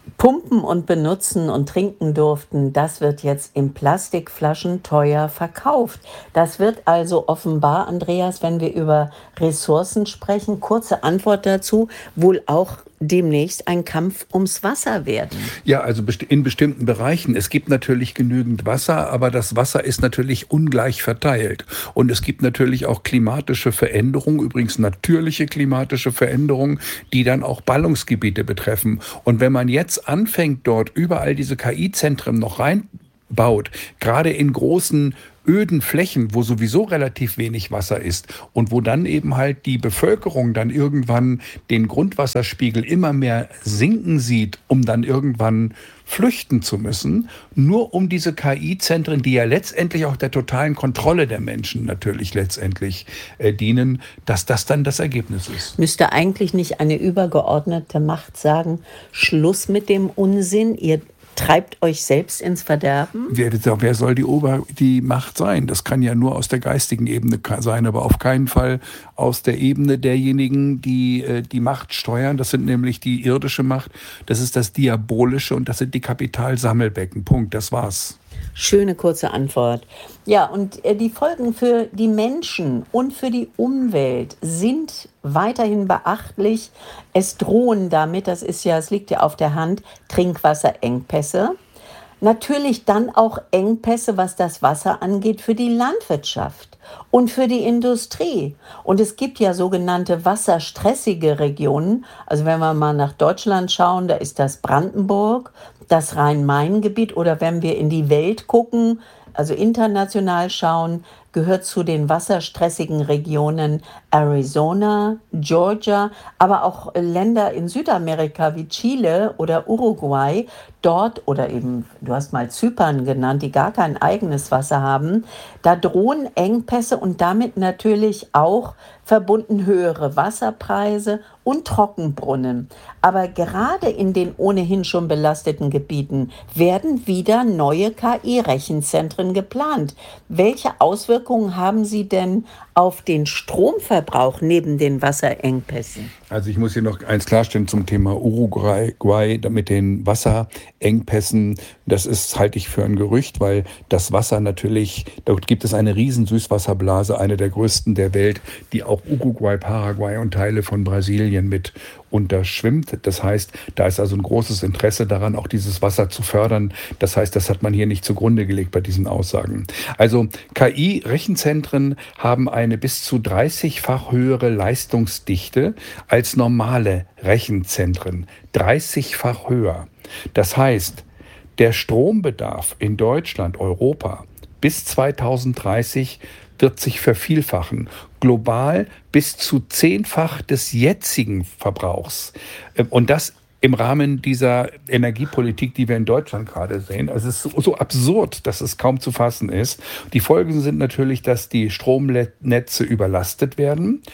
pumpen und benutzen und trinken durften, das wird jetzt in Plastikflaschen teuer verkauft. Das wird also offenbar, Andreas, wenn wir über Ressourcen sprechen, kurze Antwort dazu, wohl auch demnächst ein Kampf ums Wasser werden. Ja, also in bestimmten Bereichen. Es gibt natürlich genügend Wasser, aber das Wasser ist natürlich ungleich verteilt. Und es gibt natürlich auch klimatische Veränderungen, übrigens natürliche klimatische Veränderungen, die dann auch Ballungsgebiete betreffen. Und wenn man jetzt anfängt, dort überall diese K I-Zentren noch reinbaut, gerade in großen öden Flächen, wo sowieso relativ wenig Wasser ist und wo dann eben halt die Bevölkerung dann irgendwann den Grundwasserspiegel immer mehr sinken sieht, um dann irgendwann flüchten zu müssen, nur um diese K I-Zentren, die ja letztendlich auch der totalen Kontrolle der Menschen natürlich letztendlich äh, dienen, dass das dann das Ergebnis ist. Müsste eigentlich nicht eine übergeordnete Macht sagen, Schluss mit dem Unsinn, ihr treibt euch selbst ins Verderben? Wer, wer soll die, Ober, die Macht sein? Das kann ja nur aus der geistigen Ebene sein, aber auf keinen Fall aus der Ebene derjenigen, die äh, die Macht steuern. Das sind nämlich die irdische Macht, das ist das Diabolische und das sind die Kapitalsammelbecken. Punkt, das war's. Schöne kurze Antwort. Ja, und äh, die Folgen für die Menschen und für die Umwelt sind weiterhin beachtlich. Es drohen damit, das ist ja, es liegt ja auf der Hand, Trinkwasserengpässe. Natürlich dann auch Engpässe, was das Wasser angeht, für die Landwirtschaft und für die Industrie. Und es gibt ja sogenannte wasserstressige Regionen. Also wenn wir mal nach Deutschland schauen, da ist das Brandenburg, das Rhein-Main-Gebiet, oder wenn wir in die Welt gucken, also international schauen, gehört zu den wasserstressigen Regionen Arizona, Georgia, aber auch Länder in Südamerika wie Chile oder Uruguay. Dort, oder eben, du hast mal Zypern genannt, die gar kein eigenes Wasser haben, da drohen Engpässe und damit natürlich auch verbunden höhere Wasserpreise und Trockenbrunnen. Aber gerade in den ohnehin schon belasteten Gebieten werden wieder neue K I-Rechenzentren geplant. Welche Auswirkungen haben sie denn auf den Stromverbrauch neben den Wasserengpässen? Also ich muss hier noch eins klarstellen zum Thema Uruguay mit den Wasserengpässen. Das ist, halte ich für ein Gerücht, weil das Wasser natürlich, dort gibt es eine riesen Süßwasserblase, eine der größten der Welt, die auch Uruguay, Paraguay und Teile von Brasilien mit unterschwimmt. Das heißt, da ist also ein großes Interesse daran, auch dieses Wasser zu fördern. Das heißt, das hat man hier nicht zugrunde gelegt bei diesen Aussagen. Also K I-Rechenzentren haben eine bis zu dreißigfach höhere Leistungsdichte als normale Rechenzentren. dreißigfach höher. Das heißt, der Strombedarf in Deutschland, Europa bis zweitausenddreißig wird sich vervielfachen. Global bis zu zehnfach des jetzigen Verbrauchs. Und das im Rahmen dieser Energiepolitik, die wir in Deutschland gerade sehen. Also es ist so, so absurd, dass es kaum zu fassen ist. Die Folgen sind natürlich, dass die Stromnetze überlastet werden,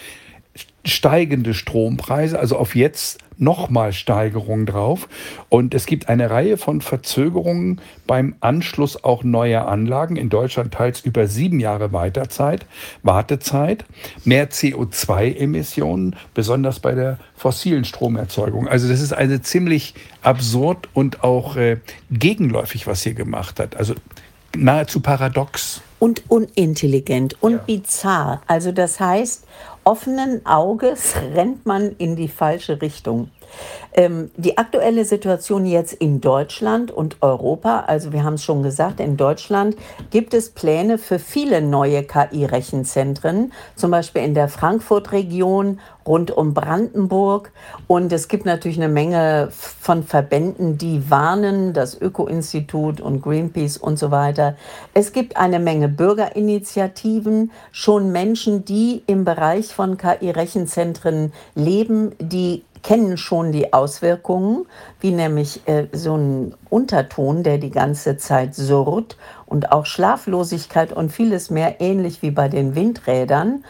steigende Strompreise, also auf jetzt nochmal Steigerungen drauf. Und es gibt eine Reihe von Verzögerungen beim Anschluss auch neuer Anlagen. In Deutschland teils über sieben Jahre Weiterzeit, Wartezeit, mehr C O zwei Emissionen, besonders bei der fossilen Stromerzeugung. Also das ist eine ziemlich absurd und auch äh, gegenläufig, was hier gemacht hat. Also nahezu paradox. Und unintelligent und Ja. bizarr. Also das heißt, offenen Auges rennt man in die falsche Richtung. Ähm, die aktuelle Situation jetzt in Deutschland und Europa, also wir haben es schon gesagt, in Deutschland gibt es Pläne für viele neue K I-Rechenzentren, zum Beispiel in der Frankfurt-Region, rund um Brandenburg. Und es gibt natürlich eine Menge von Verbänden, die warnen, das Öko-Institut und Greenpeace und so weiter. Es gibt eine Menge Bürgerinitiativen, schon Menschen, die im Bereich von K I-Rechenzentren leben, die kennen schon die Auswirkungen, wie nämlich äh, so ein Unterton, der die ganze Zeit surrt, und auch Schlaflosigkeit und vieles mehr, ähnlich wie bei den Windrädern.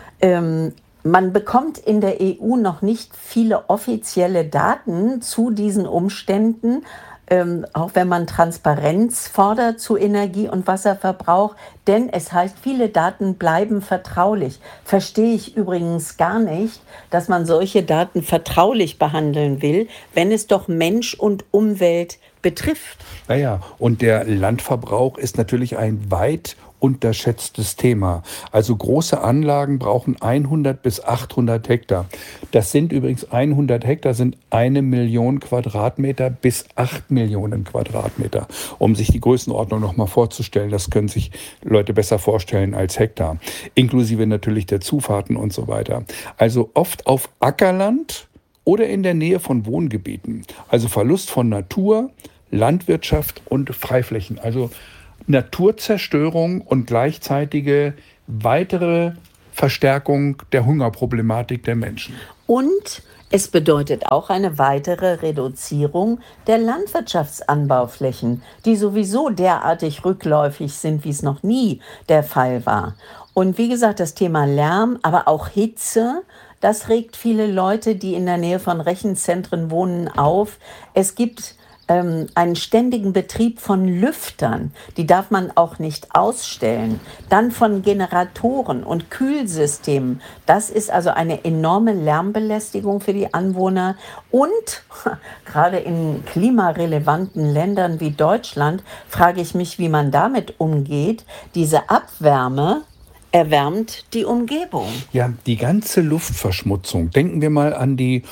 Ähm, man bekommt in der E U noch nicht viele offizielle Daten zu diesen Umständen. ähm, auch wenn man Transparenz fordert zu Energie- und Wasserverbrauch. Denn es heißt, viele Daten bleiben vertraulich. Verstehe ich übrigens gar nicht, dass man solche Daten vertraulich behandeln will, wenn es doch Mensch und Umwelt betrifft. Naja, und der Landverbrauch ist natürlich ein weit unterschätztes Thema. Also große Anlagen brauchen hundert bis achthundert Hektar. Das sind übrigens hundert Hektar, sind eine Million Quadratmeter bis acht Millionen Quadratmeter. Um sich die Größenordnung noch mal vorzustellen, das können sich Leute besser vorstellen als Hektar. Inklusive natürlich der Zufahrten und so weiter. Also oft auf Ackerland oder in der Nähe von Wohngebieten. Also Verlust von Natur, Landwirtschaft und Freiflächen. Also Naturzerstörung und gleichzeitige weitere Verstärkung der Hungerproblematik der Menschen. Und es bedeutet auch eine weitere Reduzierung der Landwirtschaftsanbauflächen, die sowieso derartig rückläufig sind, wie es noch nie der Fall war. Und wie gesagt, das Thema Lärm, aber auch Hitze, das regt viele Leute, die in der Nähe von Rechenzentren wohnen, auf. Es gibt einen ständigen Betrieb von Lüftern, die darf man auch nicht ausstellen. Dann von Generatoren und Kühlsystemen. Das ist also eine enorme Lärmbelästigung für die Anwohner. Und gerade in klimarelevanten Ländern wie Deutschland frage ich mich, wie man damit umgeht. Diese Abwärme erwärmt die Umgebung. Ja, die ganze Luftverschmutzung. Denken wir mal an die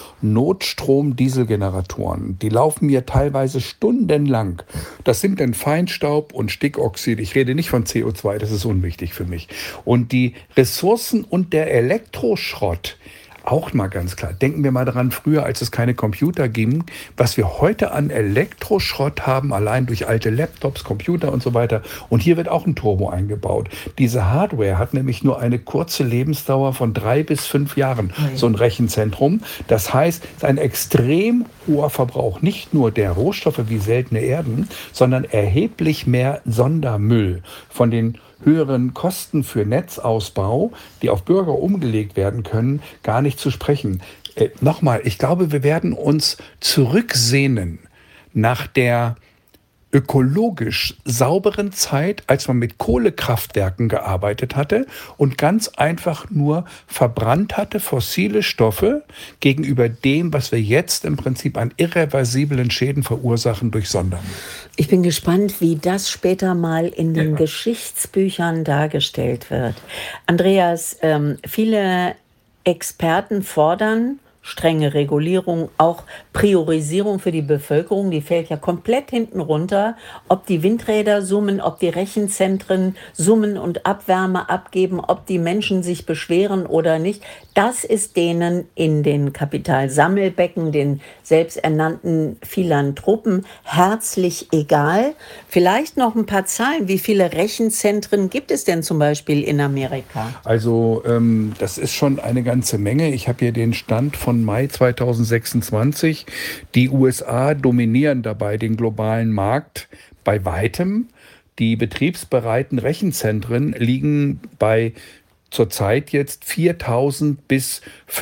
Notstrom-Dieselgeneratoren. Die laufen mir teilweise stundenlang. Das sind dann Feinstaub und Stickoxid. Ich rede nicht von C O zwei, das ist unwichtig für mich. Und die Ressourcen und der Elektroschrott, auch mal ganz klar. Denken wir mal daran, früher, als es keine Computer ging, was wir heute an Elektroschrott haben, allein durch alte Laptops, Computer und so weiter. Und hier wird auch ein Turbo eingebaut. Diese Hardware hat nämlich nur eine kurze Lebensdauer von drei bis fünf Jahren, so ein Rechenzentrum. Das heißt, es ist ein extrem hoher Verbrauch, nicht nur der Rohstoffe wie seltene Erden, sondern erheblich mehr Sondermüll von den höheren Kosten für Netzausbau, die auf Bürger umgelegt werden können, gar nicht zu sprechen. Äh, nochmal, ich glaube, wir werden uns zurücksehnen nach der ökologisch sauberen Zeit, als man mit Kohlekraftwerken gearbeitet hatte und ganz einfach nur verbrannt hatte fossile Stoffe gegenüber dem, was wir jetzt im Prinzip an irreversiblen Schäden verursachen durch Sondermüll. Ich bin gespannt, wie das später mal in den ja. Geschichtsbüchern dargestellt wird. Andreas, ähm, viele Experten fordern strenge Regulierung, auch Priorisierung für die Bevölkerung, die fällt ja komplett hinten runter. Ob die Windräder summen, ob die Rechenzentren summen und Abwärme abgeben, ob die Menschen sich beschweren oder nicht, das ist denen in den Kapitalsammelbecken, den selbsternannten Philanthropen, herzlich egal. Vielleicht noch ein paar Zahlen. Wie viele Rechenzentren gibt es denn zum Beispiel in Amerika? Also ähm, das ist schon eine ganze Menge. Ich habe hier den Stand von Mai zweitausendsechsundzwanzig. Die U S A dominieren dabei den globalen Markt bei weitem. Die betriebsbereiten Rechenzentren liegen bei zurzeit jetzt viertausend bis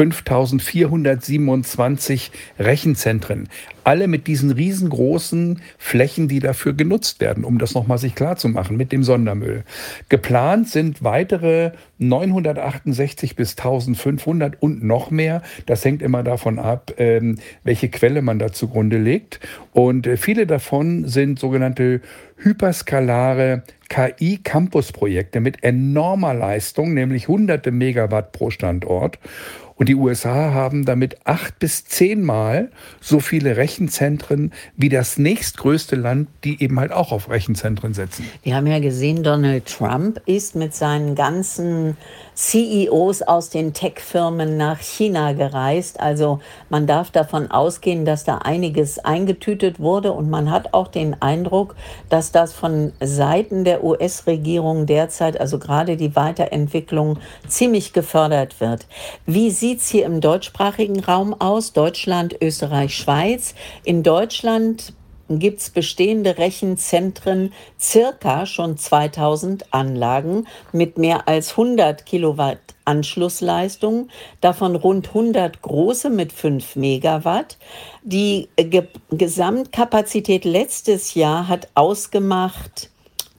fünftausendvierhundertsiebenundzwanzig Rechenzentren. Alle mit diesen riesengroßen Flächen, die dafür genutzt werden, um das nochmal sich klar zu machen mit dem Sondermüll. Geplant sind weitere neunhundertachtundsechzig bis eintausendfünfhundert und noch mehr. Das hängt immer davon ab, welche Quelle man da zugrunde legt. Und viele davon sind sogenannte hyperskalare K I-Campus-Projekte mit enormer Leistung, nämlich hunderte Megawatt pro Standort. Und die U S A haben damit acht bis zehnmal so viele Rechenzentren wie das nächstgrößte Land, die eben halt auch auf Rechenzentren setzen. Wir haben ja gesehen, Donald Trump ist mit seinen ganzen C E Os aus den Tech-Firmen nach China gereist. Also man darf davon ausgehen, dass da einiges eingetütet wurde. Und man hat auch den Eindruck, dass das von Seiten der U S-Regierung derzeit, also gerade die Weiterentwicklung, ziemlich gefördert wird. Wie sieht es hier im deutschsprachigen Raum aus? Deutschland, Österreich, Schweiz. In Deutschland gibt es bestehende Rechenzentren, circa schon zweitausend Anlagen mit mehr als hundert Kilowatt Anschlussleistungen, davon rund hundert große mit fünf Megawatt. Die Ge- Gesamtkapazität letztes Jahr hat ausgemacht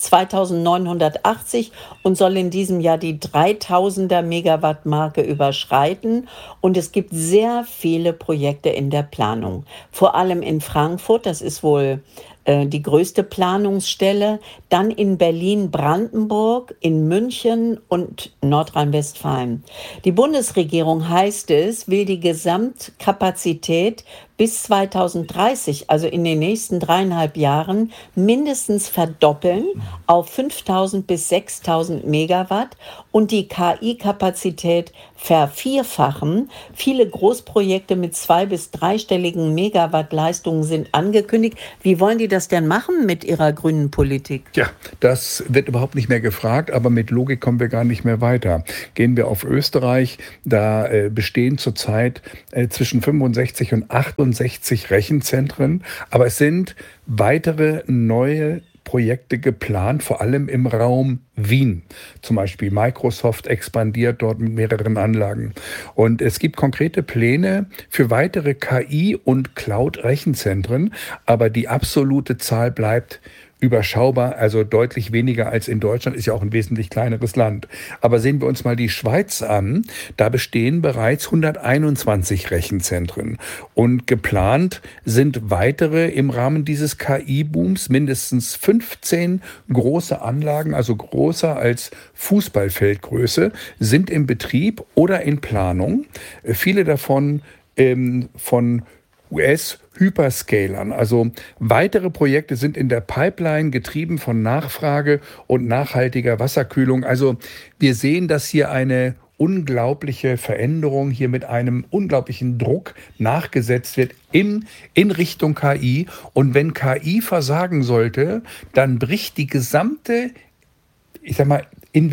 zweitausendneunhundertachtzig und soll in diesem Jahr die dreitausender Megawatt-Marke überschreiten. Und es gibt sehr viele Projekte in der Planung. Vor allem in Frankfurt, das ist wohl äh, die größte Planungsstelle, dann in Berlin, Brandenburg, in München und Nordrhein-Westfalen. Die Bundesregierung, heißt es, will die Gesamtkapazität bis zweitausenddreißig, also in den nächsten dreieinhalb Jahren, mindestens verdoppeln auf fünftausend bis sechstausend Megawatt und die K I-Kapazität vervierfachen. Viele Großprojekte mit zwei- bis dreistelligen Megawatt-Leistungen sind angekündigt. Wie wollen die das denn machen mit ihrer grünen Politik? Ja, das wird überhaupt nicht mehr gefragt, aber mit Logik kommen wir gar nicht mehr weiter. Gehen wir auf Österreich, da äh, bestehen zurzeit äh, zwischen fünfundsechzig und achtundsechzig Rechenzentren, aber es sind weitere neue Projekte geplant, vor allem im Raum Wien. Zum Beispiel Microsoft expandiert dort mit mehreren Anlagen. Und es gibt konkrete Pläne für weitere K I- und Cloud-Rechenzentren, aber die absolute Zahl bleibt überschaubar, also deutlich weniger als in Deutschland, ist ja auch ein wesentlich kleineres Land. Aber sehen wir uns mal die Schweiz an, da bestehen bereits hunderteinundzwanzig Rechenzentren und geplant sind weitere im Rahmen dieses K I-Booms, mindestens fünfzehn große Anlagen, also größer als Fußballfeldgröße, sind im Betrieb oder in Planung. Viele davon ähm, von U S-Hyperscalern. Also weitere Projekte sind in der Pipeline, getrieben von Nachfrage und nachhaltiger Wasserkühlung. Also wir sehen, dass hier eine unglaubliche Veränderung, hier mit einem unglaublichen Druck nachgesetzt wird in, in Richtung K I. Und wenn K I versagen sollte, dann bricht die gesamte, ich sag mal,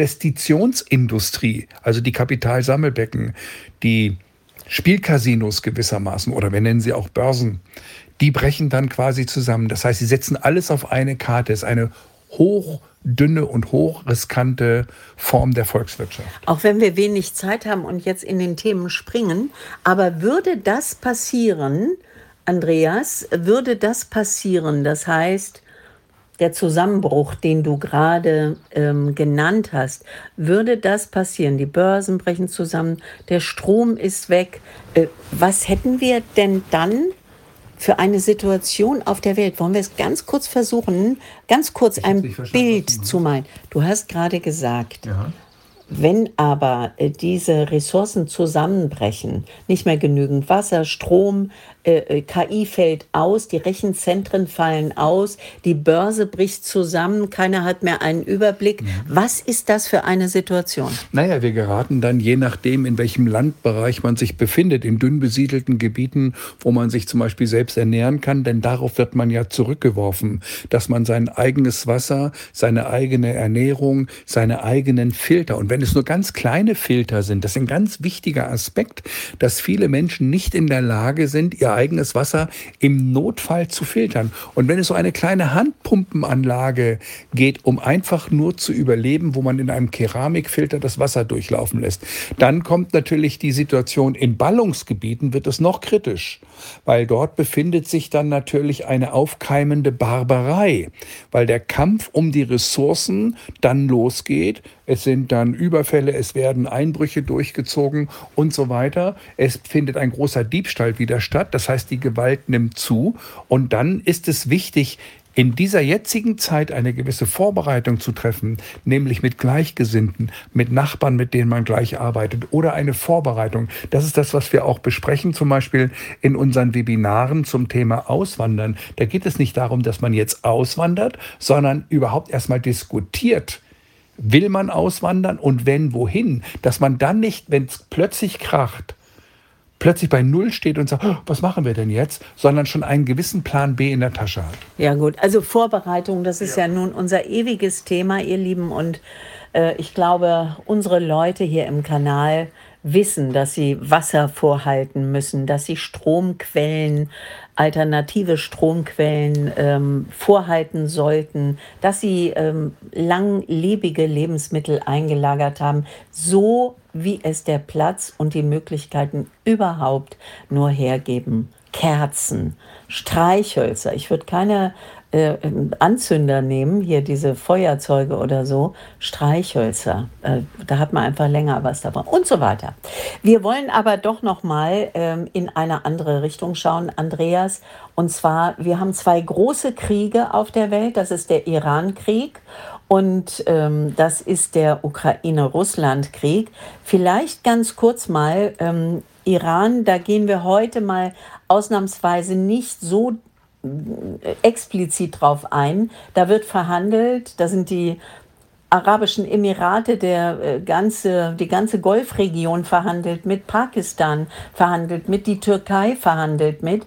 Investitionsindustrie, also die Kapitalsammelbecken, die Spielcasinos gewissermaßen, oder wir nennen sie auch Börsen, die brechen dann quasi zusammen. Das heißt, sie setzen alles auf eine Karte. Es ist eine hochdünne und hochriskante Form der Volkswirtschaft. Auch wenn wir wenig Zeit haben und jetzt in den Themen springen, aber würde das passieren, Andreas, würde das passieren, das heißt, der Zusammenbruch, den du gerade ähm, genannt hast, würde das passieren? Die Börsen brechen zusammen, der Strom ist weg. Äh, was hätten wir denn dann für eine Situation auf der Welt? Wollen wir es ganz kurz versuchen, ganz kurz ein Bild zu malen? Du hast gerade gesagt, ja. Wenn aber äh, diese Ressourcen zusammenbrechen, nicht mehr genügend Wasser, Strom, äh, K I fällt aus, die Rechenzentren fallen aus, die Börse bricht zusammen, keiner hat mehr einen Überblick. Mhm. Was ist das für eine Situation? Naja, wir geraten dann, je nachdem, in welchem Landbereich man sich befindet, in dünn besiedelten Gebieten, wo man sich zum Beispiel selbst ernähren kann, denn darauf wird man ja zurückgeworfen, dass man sein eigenes Wasser, seine eigene Ernährung, seine eigenen Filter, und wenn es nur ganz kleine Filter sind, das ist ein ganz wichtiger Aspekt, dass viele Menschen nicht in der Lage sind, ihr eigenes Wasser im Notfall zu filtern. Und wenn es so eine kleine Handpumpenanlage geht, um einfach nur zu überleben, wo man in einem Keramikfilter das Wasser durchlaufen lässt, dann kommt natürlich die Situation, in Ballungsgebieten wird es noch kritisch, weil dort befindet sich dann natürlich eine aufkeimende Barbarei, weil der Kampf um die Ressourcen dann losgeht. Es sind dann Überfälle, es werden Einbrüche durchgezogen und so weiter. Es findet ein großer Diebstahl wieder statt. Das heißt, die Gewalt nimmt zu. Und dann ist es wichtig, in dieser jetzigen Zeit eine gewisse Vorbereitung zu treffen, nämlich mit Gleichgesinnten, mit Nachbarn, mit denen man gleich arbeitet, oder eine Vorbereitung. Das ist das, was wir auch besprechen, zum Beispiel in unseren Webinaren zum Thema Auswandern. Da geht es nicht darum, dass man jetzt auswandert, sondern überhaupt erstmal diskutiert. Will man auswandern und wenn, wohin? Dass man dann nicht, wenn es plötzlich kracht, plötzlich bei Null steht und sagt, oh, was machen wir denn jetzt? Sondern schon einen gewissen Plan B in der Tasche hat. Ja gut, also Vorbereitung, das ist ja, ja nun unser ewiges Thema, ihr Lieben. Und äh, ich glaube, unsere Leute hier im Kanal wissen, dass sie Wasser vorhalten müssen, dass sie Stromquellen, alternative Stromquellen ähm, vorhalten sollten, dass sie ähm, langlebige Lebensmittel eingelagert haben, so wie es der Platz und die Möglichkeiten überhaupt nur hergeben. Kerzen, Streichhölzer. Ich würde keine äh, Anzünder nehmen, hier diese Feuerzeuge oder so. Streichhölzer. Äh, da hat man einfach länger was davon und so weiter. Wir wollen aber doch noch mal ähm, in eine andere Richtung schauen, Andreas. Und zwar, wir haben zwei große Kriege auf der Welt. Das ist der Iran-Krieg und ähm, das ist der Ukraine-Russland-Krieg. Vielleicht ganz kurz mal, ähm, Iran, da gehen wir heute mal ausnahmsweise nicht so explizit drauf ein. Da wird verhandelt, da sind die Arabischen Emirate, der äh, ganze, die ganze Golfregion verhandelt mit, Pakistan verhandelt mit, die Türkei verhandelt mit.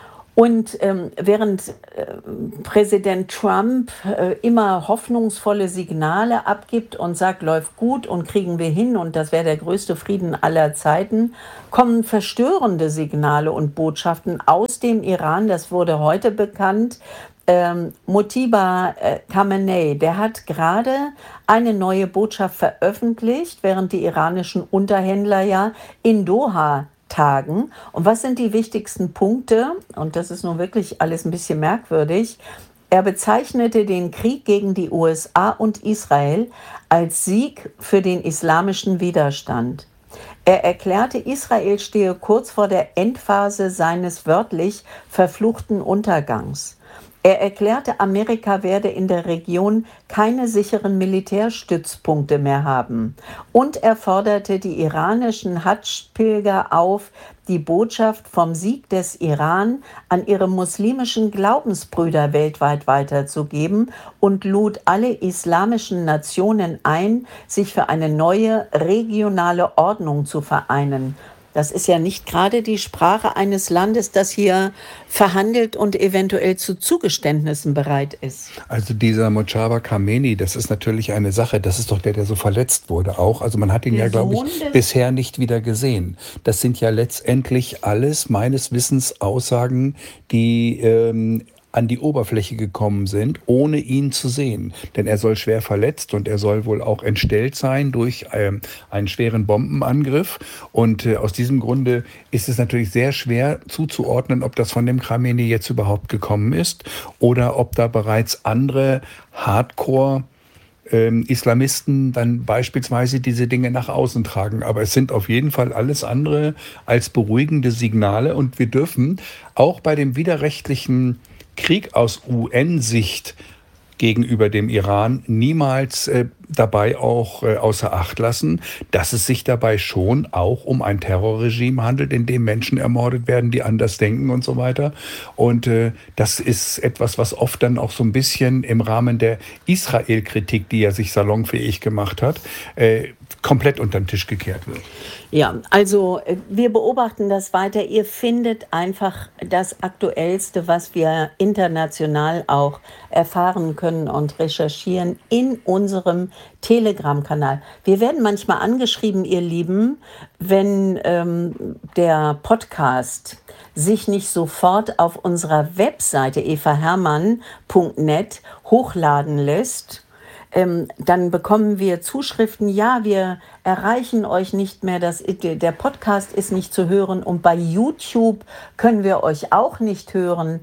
Und ähm, während äh, Präsident Trump äh, immer hoffnungsvolle Signale abgibt und sagt, läuft gut und kriegen wir hin und das wäre der größte Frieden aller Zeiten, kommen verstörende Signale und Botschaften aus dem Iran. Das wurde heute bekannt. Ähm, Mojtaba äh, Khamenei, der hat gerade eine neue Botschaft veröffentlicht, während die iranischen Unterhändler ja in Doha tagen. Und was sind die wichtigsten Punkte? Und das ist nun wirklich alles ein bisschen merkwürdig. Er bezeichnete den Krieg gegen die U S A und Israel als Sieg für den islamischen Widerstand. Er erklärte, Israel stehe kurz vor der Endphase seines wörtlich verfluchten Untergangs. Er erklärte, Amerika werde in der Region keine sicheren Militärstützpunkte mehr haben. Und er forderte die iranischen Hadsch-Pilger auf, die Botschaft vom Sieg des Iran an ihre muslimischen Glaubensbrüder weltweit weiterzugeben und lud alle islamischen Nationen ein, sich für eine neue regionale Ordnung zu vereinen. Das ist ja nicht gerade die Sprache eines Landes, das hier verhandelt und eventuell zu Zugeständnissen bereit ist. Also dieser Mojtaba Khamenei, das ist natürlich eine Sache, das ist doch der, der so verletzt wurde auch. Also man hat ihn der ja, glaube ich, bisher nicht wieder gesehen. Das sind ja letztendlich alles meines Wissens Aussagen, die ähm, an die Oberfläche gekommen sind, ohne ihn zu sehen. Denn er soll schwer verletzt und er soll wohl auch entstellt sein durch ähm, einen schweren Bombenangriff. Und äh, aus diesem Grunde ist es natürlich sehr schwer zuzuordnen, ob das von dem Khamenei jetzt überhaupt gekommen ist oder ob da bereits andere Hardcore Ähm, Islamisten dann beispielsweise diese Dinge nach außen tragen. Aber es sind auf jeden Fall alles andere als beruhigende Signale. Und wir dürfen auch bei dem widerrechtlichen Krieg aus U N-Sicht gegenüber dem Iran niemals äh, dabei auch äh, außer Acht lassen, dass es sich dabei schon auch um ein Terrorregime handelt, in dem Menschen ermordet werden, die anders denken und so weiter. Und äh, das ist etwas, was oft dann auch so ein bisschen im Rahmen der Israel-Kritik, die er sich salonfähig gemacht hat, äh, komplett unter den Tisch gekehrt wird. Ja, also wir beobachten das weiter. Ihr findet einfach das Aktuellste, was wir international auch erfahren können und recherchieren in unserem Telegram-Kanal. Wir werden manchmal angeschrieben, ihr Lieben, wenn ähm, der Podcast sich nicht sofort auf unserer Webseite eva hermann punkt net hochladen lässt. Ähm, dann bekommen wir Zuschriften, ja, wir erreichen euch nicht mehr, das, der Podcast ist nicht zu hören und bei YouTube können wir euch auch nicht hören.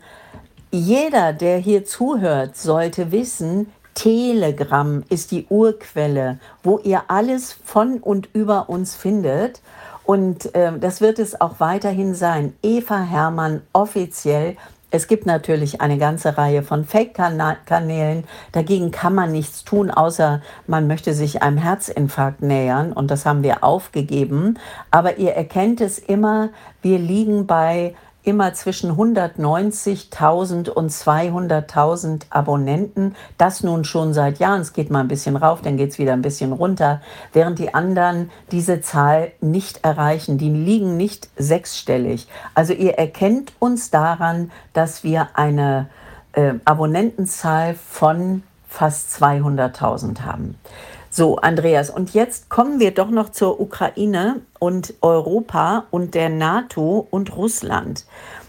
Jeder, der hier zuhört, sollte wissen, Telegram ist die Urquelle, wo ihr alles von und über uns findet. Und äh, das wird es auch weiterhin sein. Eva Hermann offiziell. Es gibt natürlich eine ganze Reihe von Fake-Kanälen. Dagegen kann man nichts tun, außer man möchte sich einem Herzinfarkt nähern. Und das haben wir aufgegeben. Aber ihr erkennt es immer, wir liegen bei immer zwischen hundertneunzigtausend und zweihunderttausend Abonnenten. Das nun schon seit Jahren. Es geht mal ein bisschen rauf, dann geht es wieder ein bisschen runter. Während die anderen diese Zahl nicht erreichen. Die liegen nicht sechsstellig. Also ihr erkennt uns daran, dass wir eine äh, Abonnentenzahl von fast zweihunderttausend haben. So, Andreas, und jetzt kommen wir doch noch zur Ukraine. und Europa und der NATO und Russland.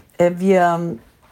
Wir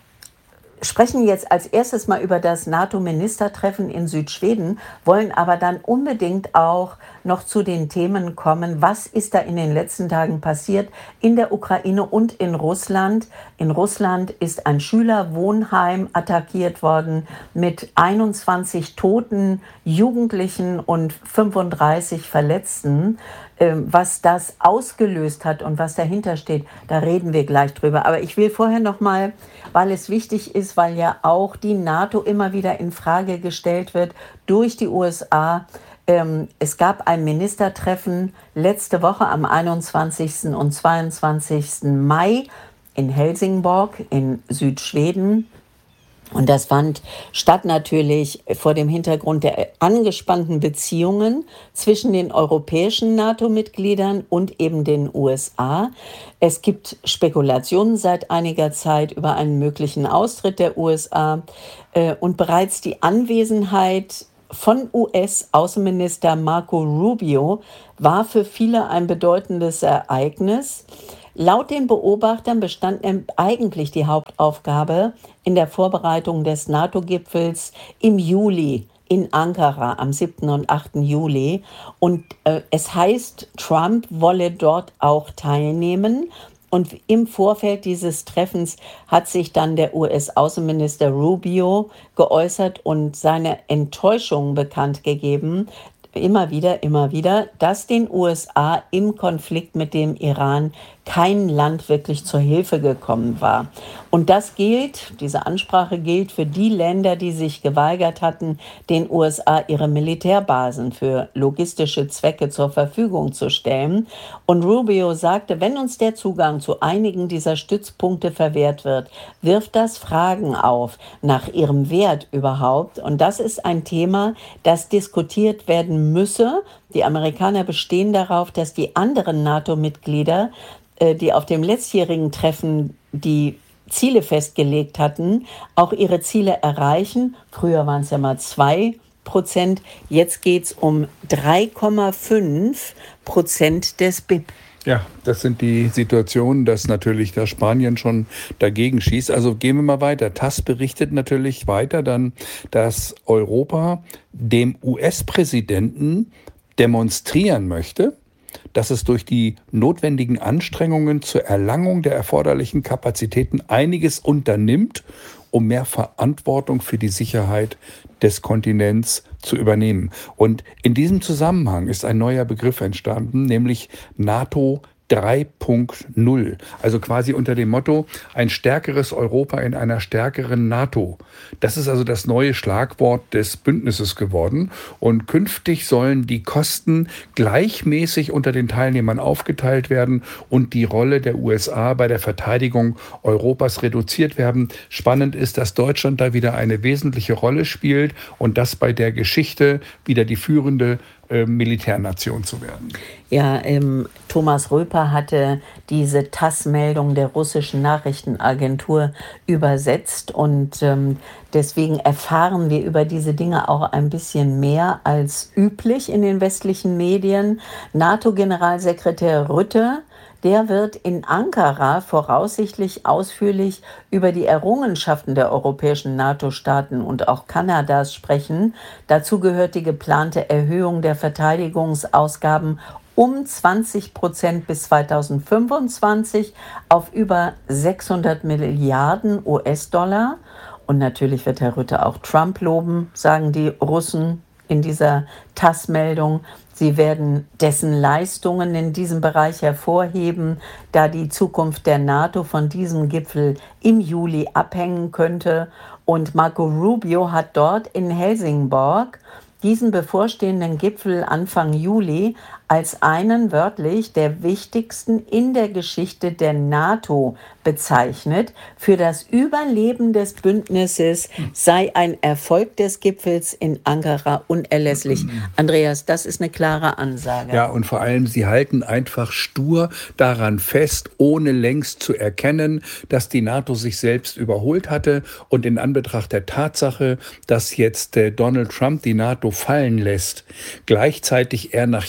sprechen jetzt als erstes mal über das NATO-Ministertreffen in Südschweden, wollen aber dann unbedingt auch noch zu den Themen kommen, was ist da in den letzten Tagen passiert in der Ukraine und in Russland. In Russland ist ein Schülerwohnheim attackiert worden mit einundzwanzig Toten, Jugendlichen und fünfunddreißig Verletzten. Was das ausgelöst hat und was dahinter steht, da reden wir gleich drüber. Aber ich will vorher noch mal, weil es wichtig ist, weil ja auch die NATO immer wieder in Frage gestellt wird durch die U S A. Ähm, es gab ein Ministertreffen letzte Woche am einundzwanzigsten und zweiundzwanzigsten Mai in Helsingborg in Südschweden. Und das fand statt natürlich vor dem Hintergrund der angespannten Beziehungen zwischen den europäischen NATO-Mitgliedern und eben den U S A. Es gibt Spekulationen seit einiger Zeit über einen möglichen Austritt der U S A. Und bereits die Anwesenheit von U S-Außenminister Marco Rubio war für viele ein bedeutendes Ereignis. Laut den Beobachtern bestand eigentlich die Hauptaufgabe in der Vorbereitung des NATO-Gipfels im Juli in Ankara am siebten und achten Juli. Und äh, es heißt, Trump wolle dort auch teilnehmen. Und im Vorfeld dieses Treffens hat sich dann der U S-Außenminister Rubio geäußert und seine Enttäuschung bekannt gegeben, immer wieder, immer wieder, dass den U S A im Konflikt mit dem Iran kein Land wirklich zur Hilfe gekommen war. Und das gilt, diese Ansprache gilt für die Länder, die sich geweigert hatten, den U S A ihre Militärbasen für logistische Zwecke zur Verfügung zu stellen. Und Rubio sagte, wenn uns der Zugang zu einigen dieser Stützpunkte verwehrt wird, wirft das Fragen auf nach ihrem Wert überhaupt. Und das ist ein Thema, das diskutiert werden müsse. Die Amerikaner bestehen darauf, dass die anderen NATO-Mitglieder, die auf dem letztjährigen Treffen die Ziele festgelegt hatten, auch ihre Ziele erreichen. Früher waren es ja mal zwei Prozent, jetzt geht es um drei Komma fünf Prozent des B I P. Ja, das sind die Situationen, dass natürlich da Spanien schon dagegen schießt. Also gehen wir mal weiter. TASS berichtet natürlich weiter dann, dass Europa dem U S-Präsidenten demonstrieren möchte, dass es durch die notwendigen Anstrengungen zur Erlangung der erforderlichen Kapazitäten einiges unternimmt, um mehr Verantwortung für die Sicherheit des Kontinents zu übernehmen. Und in diesem Zusammenhang ist ein neuer Begriff entstanden, nämlich NATO drei Punkt null. Also quasi unter dem Motto, ein stärkeres Europa in einer stärkeren NATO. Das ist also das neue Schlagwort des Bündnisses geworden. Und künftig sollen die Kosten gleichmäßig unter den Teilnehmern aufgeteilt werden und die Rolle der U S A bei der Verteidigung Europas reduziert werden. Spannend ist, dass Deutschland da wieder eine wesentliche Rolle spielt und das bei der Geschichte wieder die führende Militärnation zu werden. Ja, ähm, Thomas Röper hatte diese TASS-Meldung der russischen Nachrichtenagentur übersetzt und ähm, deswegen erfahren wir über diese Dinge auch ein bisschen mehr als üblich in den westlichen Medien. NATO-Generalsekretär Rutte, der wird in Ankara voraussichtlich ausführlich über die Errungenschaften der europäischen NATO-Staaten und auch Kanadas sprechen. Dazu gehört die geplante Erhöhung der Verteidigungsausgaben um zwanzig Prozent bis zweitausendfünfundzwanzig auf über sechshundert Milliarden U S-Dollar. Und natürlich wird Herr Rutte auch Trump loben, sagen die Russen in dieser TASS-Meldung. Sie werden dessen Leistungen in diesem Bereich hervorheben, da die Zukunft der NATO von diesem Gipfel im Juli abhängen könnte. Und Marco Rubio hat dort in Helsingborg diesen bevorstehenden Gipfel Anfang Juli als einen wörtlich der wichtigsten in der Geschichte der NATO bezeichnet. Für das Überleben des Bündnisses sei ein Erfolg des Gipfels in Ankara unerlässlich. Andreas, das ist eine klare Ansage. Ja, und vor allem, sie halten einfach stur daran fest, ohne längst zu erkennen, dass die NATO sich selbst überholt hatte. Und in Anbetracht der Tatsache, dass jetzt äh, Donald Trump die NATO fallen lässt, gleichzeitig er nach China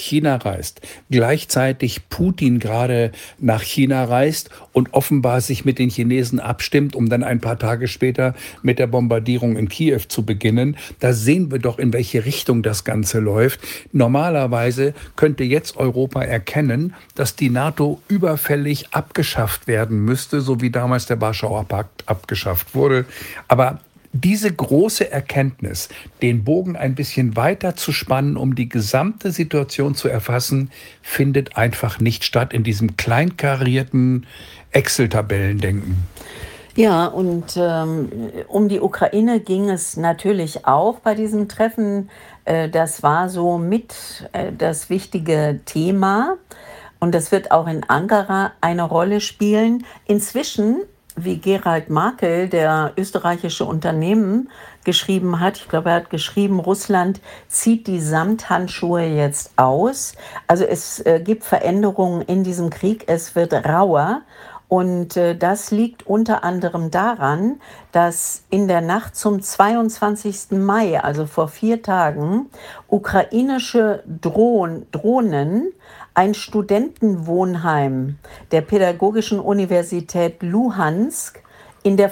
reist, gleichzeitig Putin gerade nach China reist und offenbar sich mit den Chinesen abstimmt, um dann ein paar Tage später mit der Bombardierung in Kiew zu beginnen, da sehen wir doch, in welche Richtung das Ganze läuft. Normalerweise könnte jetzt Europa erkennen, dass die NATO überfällig abgeschafft werden müsste, so wie damals der Warschauer Pakt abgeschafft wurde. Aber diese große Erkenntnis, den Bogen ein bisschen weiter zu spannen, um die gesamte Situation zu erfassen, findet einfach nicht statt in diesem kleinkarierten Excel-Tabellendenken. Ja, und ähm, um die Ukraine ging es natürlich auch bei diesem Treffen. Äh, das war so mit äh, das wichtige Thema. Und das wird auch in Ankara eine Rolle spielen. Inzwischen, wie Gerald Markel, der österreichische Unternehmen, geschrieben hat, ich glaube, er hat geschrieben, Russland zieht die Samthandschuhe jetzt aus. Also es äh, gibt Veränderungen in diesem Krieg, es wird rauer. Und äh, das liegt unter anderem daran, dass in der Nacht zum zweiundzwanzigsten Mai, also vor vier Tagen, ukrainische Drohnen, Drohnen ein Studentenwohnheim der Pädagogischen Universität Luhansk in der